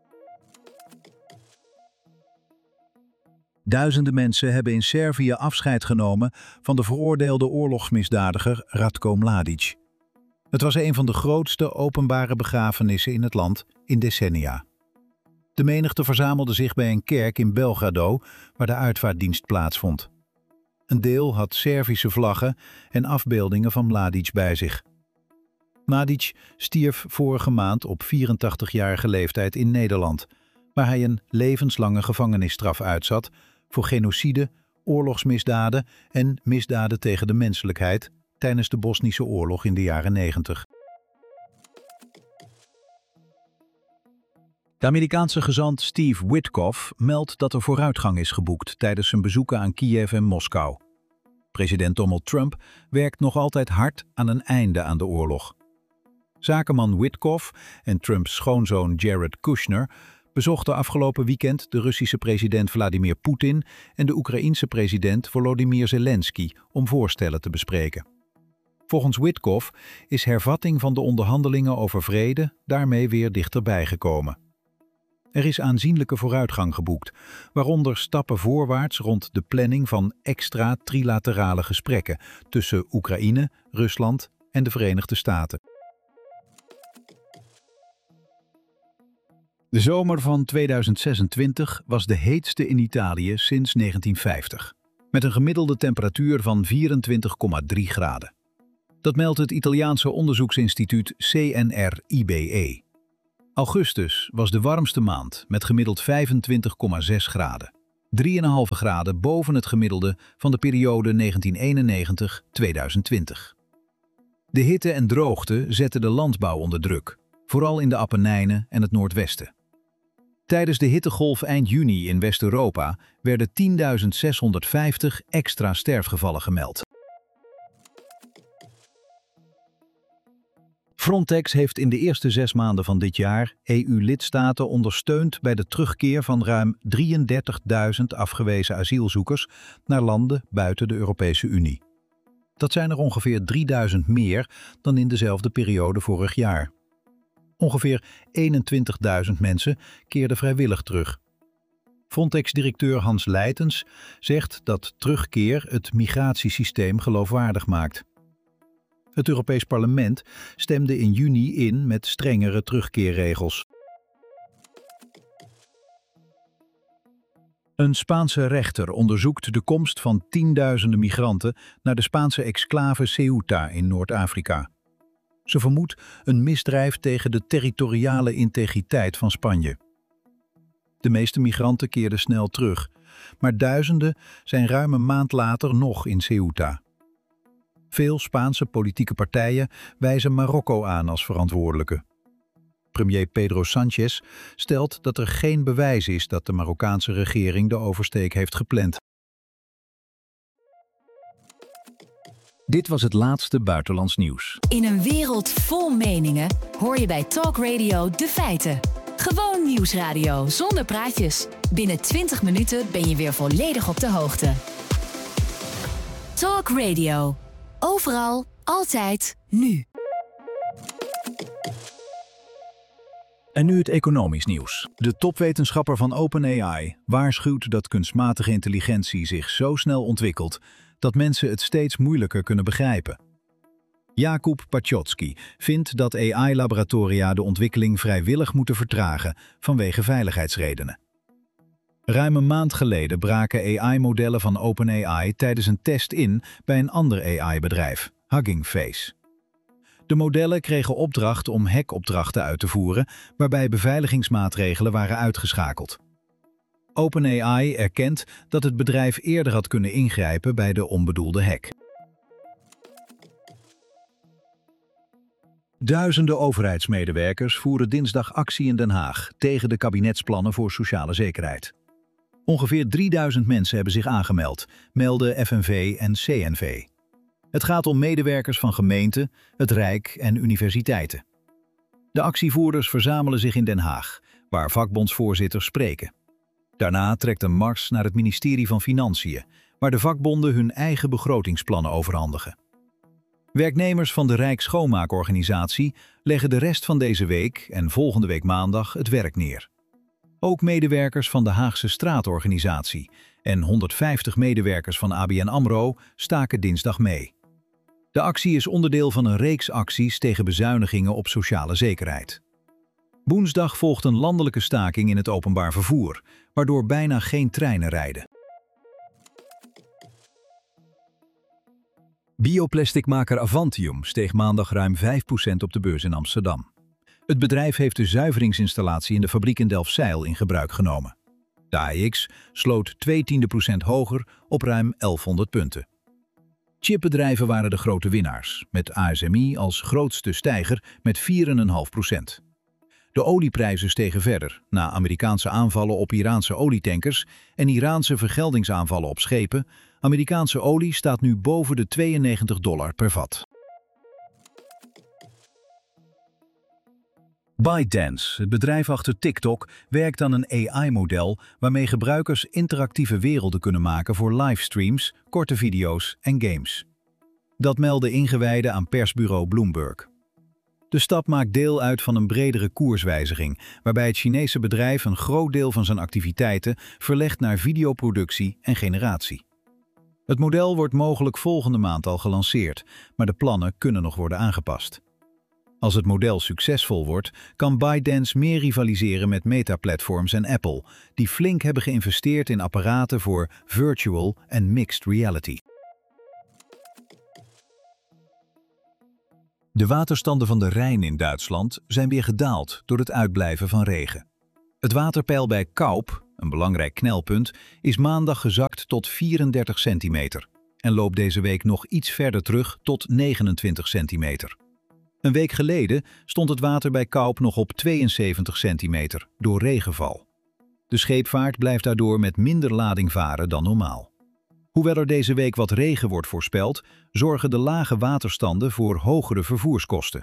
Duizenden mensen hebben in Servië afscheid genomen van de veroordeelde oorlogsmisdadiger Ratko Mladic. Het was een van de grootste openbare begrafenissen in het land in decennia. De menigte verzamelde zich bij een kerk in Belgrado, waar de uitvaartdienst plaatsvond. Een deel had Servische vlaggen en afbeeldingen van Mladic bij zich. Mladic stierf vorige maand op vierentachtigjarige leeftijd in Nederland, waar hij een levenslange gevangenisstraf uitzat voor genocide, oorlogsmisdaden en misdaden tegen de menselijkheid tijdens de Bosnische oorlog in de jaren negentig. De Amerikaanse gezant Steve Witkoff meldt dat er vooruitgang is geboekt tijdens zijn bezoeken aan Kiev en Moskou. President Donald Trump werkt nog altijd hard aan een einde aan de oorlog. Zakenman Witkoff en Trumps schoonzoon Jared Kushner bezochten afgelopen weekend de Russische president Vladimir Poetin en de Oekraïense president Volodymyr Zelensky om voorstellen te bespreken. Volgens Witkoff is hervatting van de onderhandelingen over vrede daarmee weer dichterbij gekomen. Er is aanzienlijke vooruitgang geboekt, waaronder stappen voorwaarts rond de planning van extra trilaterale gesprekken tussen Oekraïne, Rusland en de Verenigde Staten. De zomer van tweeduizend zesentwintig was de heetste in Italië sinds negentien vijftig, met een gemiddelde temperatuur van vierentwintig komma drie graden. Dat meldt het Italiaanse onderzoeksinstituut C N R I B E. Augustus was de warmste maand met gemiddeld vijfentwintig komma zes graden, drie komma vijf graden boven het gemiddelde van de periode negentien eenennegentig tot tweeduizend twintig. De hitte en droogte zetten de landbouw onder druk, vooral in de Appenijnen en het noordwesten. Tijdens de hittegolf eind juni in West-Europa werden tienduizend zeshonderdvijftig extra sterfgevallen gemeld. Frontex heeft in de eerste zes maanden van dit jaar E U-lidstaten ondersteund bij de terugkeer van ruim drieëndertigduizend afgewezen asielzoekers naar landen buiten de Europese Unie. Dat zijn er ongeveer drieduizend meer dan in dezelfde periode vorig jaar. Ongeveer eenentwintigduizend mensen keerden vrijwillig terug. Frontex-directeur Hans Leitens zegt dat terugkeer het migratiesysteem geloofwaardig maakt. Het Europees Parlement stemde in juni in met strengere terugkeerregels. Een Spaanse rechter onderzoekt de komst van tienduizenden migranten naar de Spaanse exclave Ceuta in Noord-Afrika. Ze vermoedt een misdrijf tegen de territoriale integriteit van Spanje. De meeste migranten keerden snel terug, maar duizenden zijn ruim een maand later nog in Ceuta. Veel Spaanse politieke partijen wijzen Marokko aan als verantwoordelijke. Premier Pedro Sánchez stelt dat er geen bewijs is dat de Marokkaanse regering de oversteek heeft gepland. Dit was het laatste buitenlands nieuws. In een wereld vol meningen hoor je bij Talk Radio de feiten. Gewoon nieuwsradio zonder praatjes. Binnen twintig minuten ben je weer volledig op de hoogte. Talk Radio. Overal, altijd, nu. En nu het economisch nieuws. De topwetenschapper van OpenAI waarschuwt dat kunstmatige intelligentie zich zo snel ontwikkelt dat mensen het steeds moeilijker kunnen begrijpen. Jakub Paczocki vindt dat A I-laboratoria de ontwikkeling vrijwillig moeten vertragen vanwege veiligheidsredenen. Ruim een maand geleden braken A I-modellen van OpenAI tijdens een test in bij een ander A I-bedrijf, Hugging Face. De modellen kregen opdracht om hackopdrachten uit te voeren, waarbij beveiligingsmaatregelen waren uitgeschakeld. OpenAI erkent dat het bedrijf eerder had kunnen ingrijpen bij de onbedoelde hack. Duizenden overheidsmedewerkers voeren dinsdag actie in Den Haag tegen de kabinetsplannen voor sociale zekerheid. Ongeveer drieduizend mensen hebben zich aangemeld, melden F N V en C N V. Het gaat om medewerkers van gemeenten, het Rijk en universiteiten. De actievoerders verzamelen zich in Den Haag, waar vakbondsvoorzitters spreken. Daarna trekt een mars naar het ministerie van Financiën, waar de vakbonden hun eigen begrotingsplannen overhandigen. Werknemers van de Rijksschoonmaakorganisatie leggen de rest van deze week en volgende week maandag het werk neer. Ook medewerkers van de Haagse Straatorganisatie en honderdvijftig medewerkers van A B N AMRO staken dinsdag mee. De actie is onderdeel van een reeks acties tegen bezuinigingen op sociale zekerheid. Woensdag volgt een landelijke staking in het openbaar vervoer, waardoor bijna geen treinen rijden. Bioplasticmaker Avantium steeg maandag ruim vijf procent op de beurs in Amsterdam. Het bedrijf heeft de zuiveringsinstallatie in de fabriek in Delfzijl in gebruik genomen. De A E X sloot twee tiende procent hoger op ruim elfhonderd punten. Chipbedrijven waren de grote winnaars, met A S M I als grootste stijger met vier komma vijf procent. De olieprijzen stegen verder na Amerikaanse aanvallen op Iraanse olietankers en Iraanse vergeldingsaanvallen op schepen. Amerikaanse olie staat nu boven de tweeënnegentig dollar per vat. ByteDance, het bedrijf achter TikTok, werkt aan een A I-model waarmee gebruikers interactieve werelden kunnen maken voor livestreams, korte video's en games. Dat melden ingewijden aan persbureau Bloomberg. De stap maakt deel uit van een bredere koerswijziging, waarbij het Chinese bedrijf een groot deel van zijn activiteiten verlegt naar videoproductie en generatie. Het model wordt mogelijk volgende maand al gelanceerd, maar de plannen kunnen nog worden aangepast. Als het model succesvol wordt, kan ByteDance meer rivaliseren met Meta-platforms en Apple, die flink hebben geïnvesteerd in apparaten voor virtual en mixed reality. De waterstanden van de Rijn in Duitsland zijn weer gedaald door het uitblijven van regen. Het waterpeil bij Kaup, een belangrijk knelpunt, is maandag gezakt tot vierendertig centimeter en loopt deze week nog iets verder terug tot negenentwintig centimeter. Een week geleden stond het water bij Kaup nog op tweeënzeventig centimeter door regenval. De scheepvaart blijft daardoor met minder lading varen dan normaal. Hoewel er deze week wat regen wordt voorspeld, zorgen de lage waterstanden voor hogere vervoerskosten.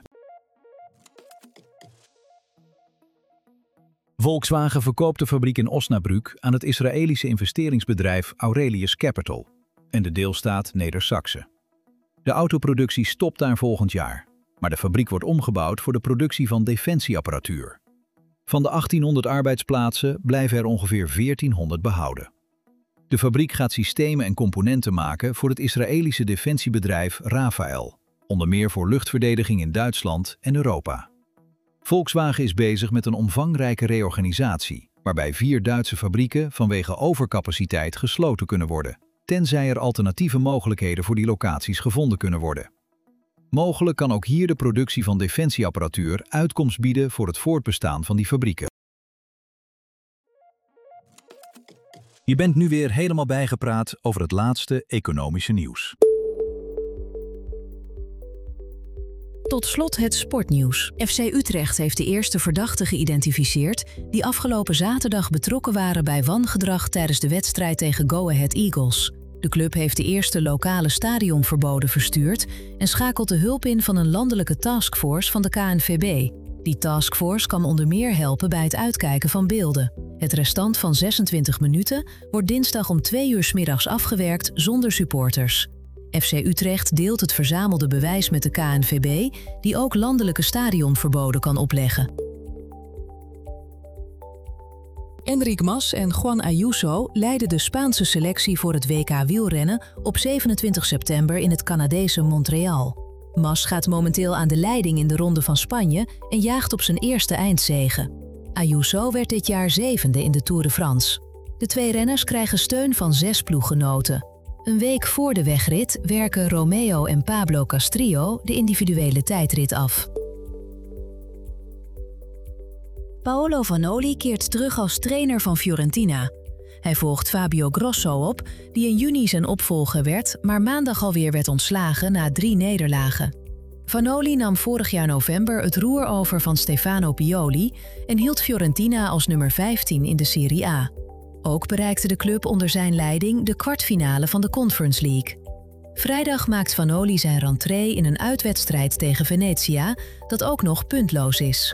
Volkswagen verkoopt de fabriek in Osnabrück aan het Israëlische investeringsbedrijf Aurelius Capital en de deelstaat Neder-Saxe. De autoproductie stopt daar volgend jaar, maar de fabriek wordt omgebouwd voor de productie van defensieapparatuur. Van de achttienhonderd arbeidsplaatsen blijven er ongeveer veertienhonderd behouden. De fabriek gaat systemen en componenten maken voor het Israëlische defensiebedrijf Rafael, onder meer voor luchtverdediging in Duitsland en Europa. Volkswagen is bezig met een omvangrijke reorganisatie, waarbij vier Duitse fabrieken vanwege overcapaciteit gesloten kunnen worden, tenzij er alternatieve mogelijkheden voor die locaties gevonden kunnen worden. Mogelijk kan ook hier de productie van defensieapparatuur uitkomst bieden voor het voortbestaan van die fabrieken. Je bent nu weer helemaal bijgepraat over het laatste economische nieuws. Tot slot het sportnieuws. F C Utrecht heeft de eerste verdachten geïdentificeerd die afgelopen zaterdag betrokken waren bij wangedrag tijdens de wedstrijd tegen Go Ahead Eagles. De club heeft de eerste lokale stadionverboden verstuurd en schakelt de hulp in van een landelijke taskforce van de K N V B. Die taskforce kan onder meer helpen bij het uitkijken van beelden. Het restant van zesentwintig minuten wordt dinsdag om twee uur 's middags afgewerkt zonder supporters. F C Utrecht deelt het verzamelde bewijs met de K N V B, die ook landelijke stadionverboden kan opleggen. Enric Mas en Juan Ayuso leiden de Spaanse selectie voor het W K wielrennen op zevenentwintig september in het Canadese Montreal. Mas gaat momenteel aan de leiding in de Ronde van Spanje en jaagt op zijn eerste eindzege. Ayuso werd dit jaar zevende in de Tour de France. De twee renners krijgen steun van zes ploeggenoten. Een week voor de wegrit werken Romeo en Pablo Castrillo de individuele tijdrit af. Paolo Vanoli keert terug als trainer van Fiorentina. Hij volgt Fabio Grosso op, die in juni zijn opvolger werd, maar maandag alweer werd ontslagen na drie nederlagen. Vanoli nam vorig jaar november het roer over van Stefano Pioli en hield Fiorentina als nummer vijftien in de Serie A. Ook bereikte de club onder zijn leiding de kwartfinale van de Conference League. Vrijdag maakt Vanoli zijn rentree in een uitwedstrijd tegen Venezia, dat ook nog puntloos is.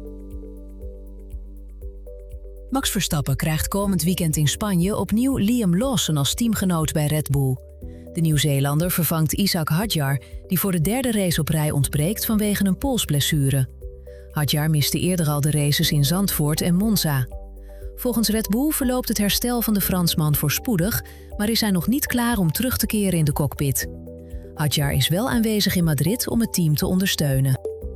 Max Verstappen krijgt komend weekend in Spanje opnieuw Liam Lawson als teamgenoot bij Red Bull. De Nieuw-Zeelander vervangt Isaac Hadjar, die voor de derde race op rij ontbreekt vanwege een polsblessure. Hadjar miste eerder al de races in Zandvoort en Monza. Volgens Red Bull verloopt het herstel van de Fransman voorspoedig, maar is hij nog niet klaar om terug te keren in de cockpit. Hadjar is wel aanwezig in Madrid om het team te ondersteunen.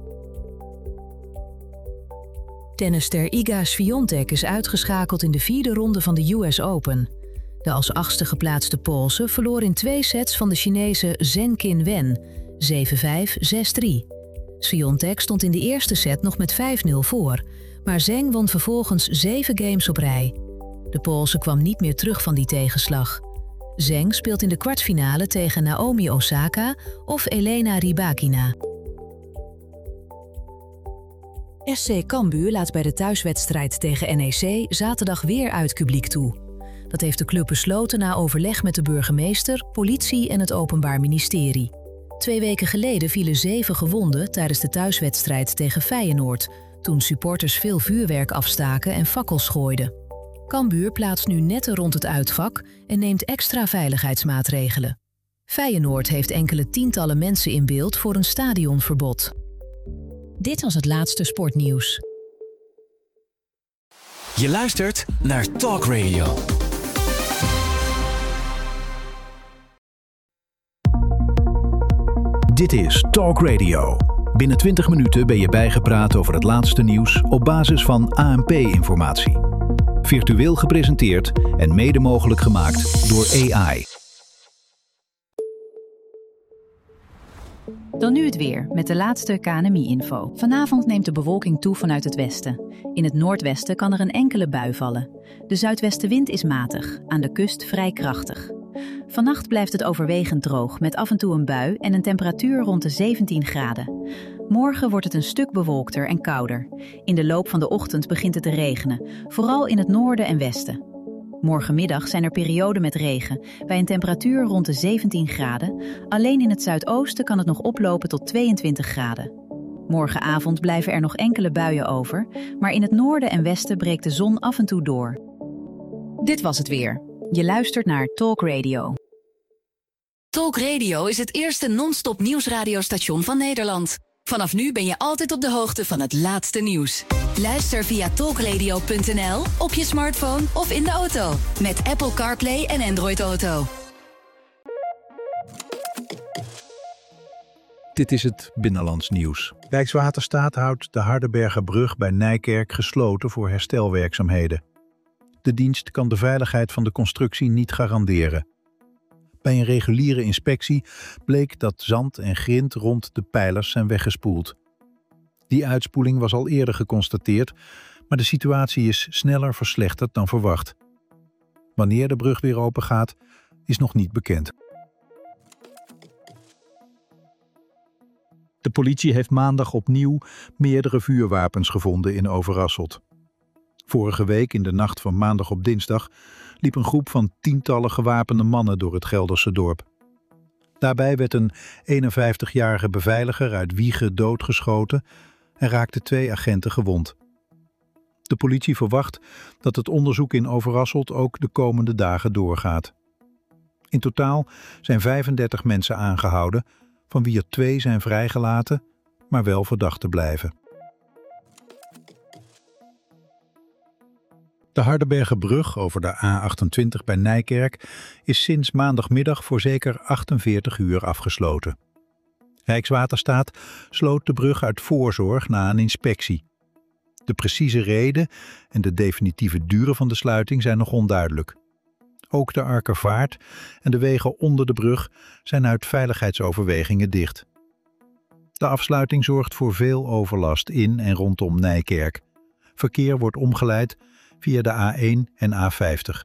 Tennisster Iga Swiatek is uitgeschakeld in de vierde ronde van de U S Open. De als achtste geplaatste Poolse verloor in twee sets van de Chinese Zheng Qinwen, zeven vijf, zes drie. Swiatek stond in de eerste set nog met vijf nul voor, maar Zheng won vervolgens zeven games op rij. De Poolse kwam niet meer terug van die tegenslag. Zheng speelt in de kwartfinale tegen Naomi Osaka of Elena Rybakina. S C Cambuur laat bij de thuiswedstrijd tegen N E C zaterdag weer uitpubliek toe. Dat heeft de club besloten na overleg met de burgemeester, politie en het Openbaar Ministerie. Twee weken geleden vielen zeven gewonden tijdens de thuiswedstrijd tegen Feyenoord, toen supporters veel vuurwerk afstaken en fakkels gooiden. Cambuur plaatst nu netten rond het uitvak en neemt extra veiligheidsmaatregelen. Feyenoord heeft enkele tientallen mensen in beeld voor een stadionverbod. Dit was het laatste sportnieuws. Je luistert naar Talk Radio. Dit is Talk Radio. Binnen twintig minuten ben je bijgepraat over het laatste nieuws op basis van A N P-informatie. Virtueel gepresenteerd en mede mogelijk gemaakt door A I. Dan nu het weer, met de laatste K N M I-info. Vanavond neemt de bewolking toe vanuit het westen. In het noordwesten kan er een enkele bui vallen. De zuidwestenwind is matig, aan de kust vrij krachtig. Vannacht blijft het overwegend droog, met af en toe een bui en een temperatuur rond de zeventien graden. Morgen wordt het een stuk bewolkter en kouder. In de loop van de ochtend begint het te regenen, vooral in het noorden en westen. Morgenmiddag zijn er perioden met regen, bij een temperatuur rond de zeventien graden. Alleen in het zuidoosten kan het nog oplopen tot tweeëntwintig graden. Morgenavond blijven er nog enkele buien over, maar in het noorden en westen breekt de zon af en toe door. Dit was het weer. Je luistert naar Talk Radio. Talk Radio is het eerste non-stop nieuwsradiostation van Nederland. Vanaf nu ben je altijd op de hoogte van het laatste nieuws. Luister via talkradio punt n l, op je smartphone of in de auto. Met Apple CarPlay en Android Auto. Dit is het Binnenlands nieuws. Rijkswaterstaat houdt de Hardenbergerbrug bij Nijkerk gesloten voor herstelwerkzaamheden. De dienst kan de veiligheid van de constructie niet garanderen. Bij een reguliere inspectie bleek dat zand en grind rond de pijlers zijn weggespoeld. Die uitspoeling was al eerder geconstateerd, maar de situatie is sneller verslechterd dan verwacht. Wanneer de brug weer open gaat, is nog niet bekend. De politie heeft maandag opnieuw meerdere vuurwapens gevonden in Overasselt. Vorige week, in de nacht van maandag op dinsdag, liep een groep van tientallen gewapende mannen door het Gelderse dorp. Daarbij werd een eenenvijftigjarige beveiliger uit Wijchen doodgeschoten en raakten twee agenten gewond. De politie verwacht dat het onderzoek in Overasselt ook de komende dagen doorgaat. In totaal zijn vijfendertig mensen aangehouden, van wie er twee zijn vrijgelaten, maar wel verdacht blijven. De Hardenbergerbrug over de A achtentwintig bij Nijkerk is sinds maandagmiddag voor zeker achtenveertig uur afgesloten. Rijkswaterstaat sloot de brug uit voorzorg na een inspectie. De precieze reden en de definitieve duur van de sluiting zijn nog onduidelijk. Ook de Arkervaart en de wegen onder de brug zijn uit veiligheidsoverwegingen dicht. De afsluiting zorgt voor veel overlast in en rondom Nijkerk. Verkeer wordt omgeleid via de A één en A vijftig.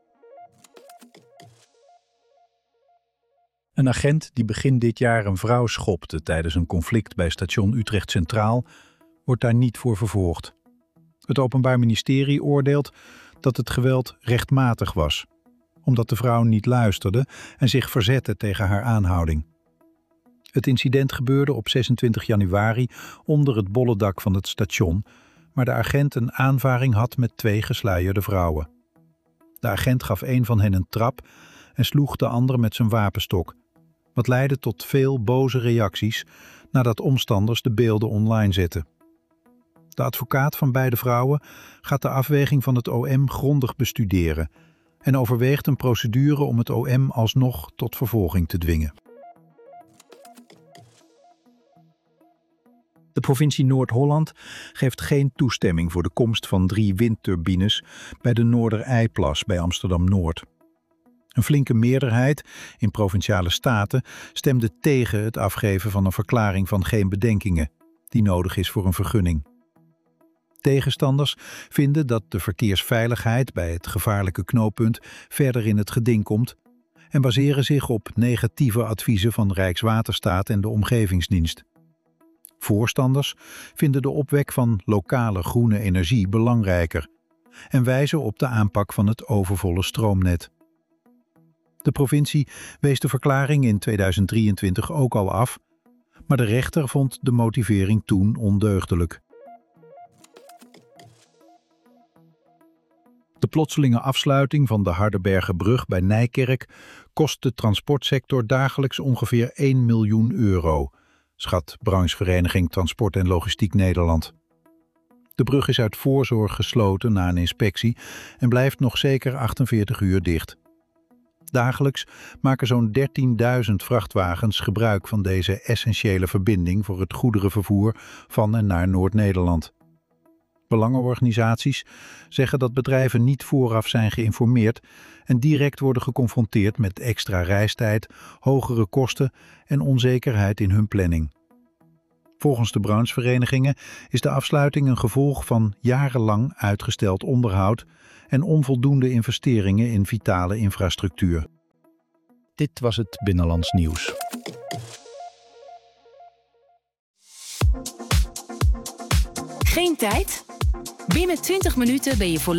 Een agent die begin dit jaar een vrouw schopte tijdens een conflict bij station Utrecht Centraal wordt daar niet voor vervolgd. Het Openbaar Ministerie oordeelt dat het geweld rechtmatig was, omdat de vrouw niet luisterde en zich verzette tegen haar aanhouding. Het incident gebeurde op zesentwintig januari onder het bollendak van het station, maar de agent een aanvaring had met twee gesluierde vrouwen. De agent gaf een van hen een trap en sloeg de andere met zijn wapenstok, wat leidde tot veel boze reacties nadat omstanders de beelden online zetten. De advocaat van beide vrouwen gaat de afweging van het O M grondig bestuderen en overweegt een procedure om het O M alsnog tot vervolging te dwingen. De provincie Noord-Holland geeft geen toestemming voor de komst van drie windturbines bij de Noordereiplas bij Amsterdam-Noord. Een flinke meerderheid in Provinciale Staten stemde tegen het afgeven van een verklaring van geen bedenkingen, die nodig is voor een vergunning. Tegenstanders vinden dat de verkeersveiligheid bij het gevaarlijke knooppunt verder in het geding komt en baseren zich op negatieve adviezen van Rijkswaterstaat en de Omgevingsdienst. Voorstanders vinden de opwek van lokale groene energie belangrijker en wijzen op de aanpak van het overvolle stroomnet. De provincie wees de verklaring in tweeduizend drieëntwintig ook al af, maar de rechter vond de motivering toen ondeugdelijk. De plotselinge afsluiting van de Hardenbergerbrug bij Nijkerk kost de transportsector dagelijks ongeveer één miljoen euro, schat branchevereniging Transport en Logistiek Nederland. De brug is uit voorzorg gesloten na een inspectie en blijft nog zeker achtenveertig uur dicht. Dagelijks maken zo'n dertienduizend vrachtwagens gebruik van deze essentiële verbinding voor het goederenvervoer van en naar Noord-Nederland. Belangenorganisaties zeggen dat bedrijven niet vooraf zijn geïnformeerd en direct worden geconfronteerd met extra reistijd, hogere kosten en onzekerheid in hun planning. Volgens de brancheverenigingen is de afsluiting een gevolg van jarenlang uitgesteld onderhoud en onvoldoende investeringen in vitale infrastructuur. Dit was het Binnenlands Nieuws. Geen tijd? Binnen twintig minuten ben je volledig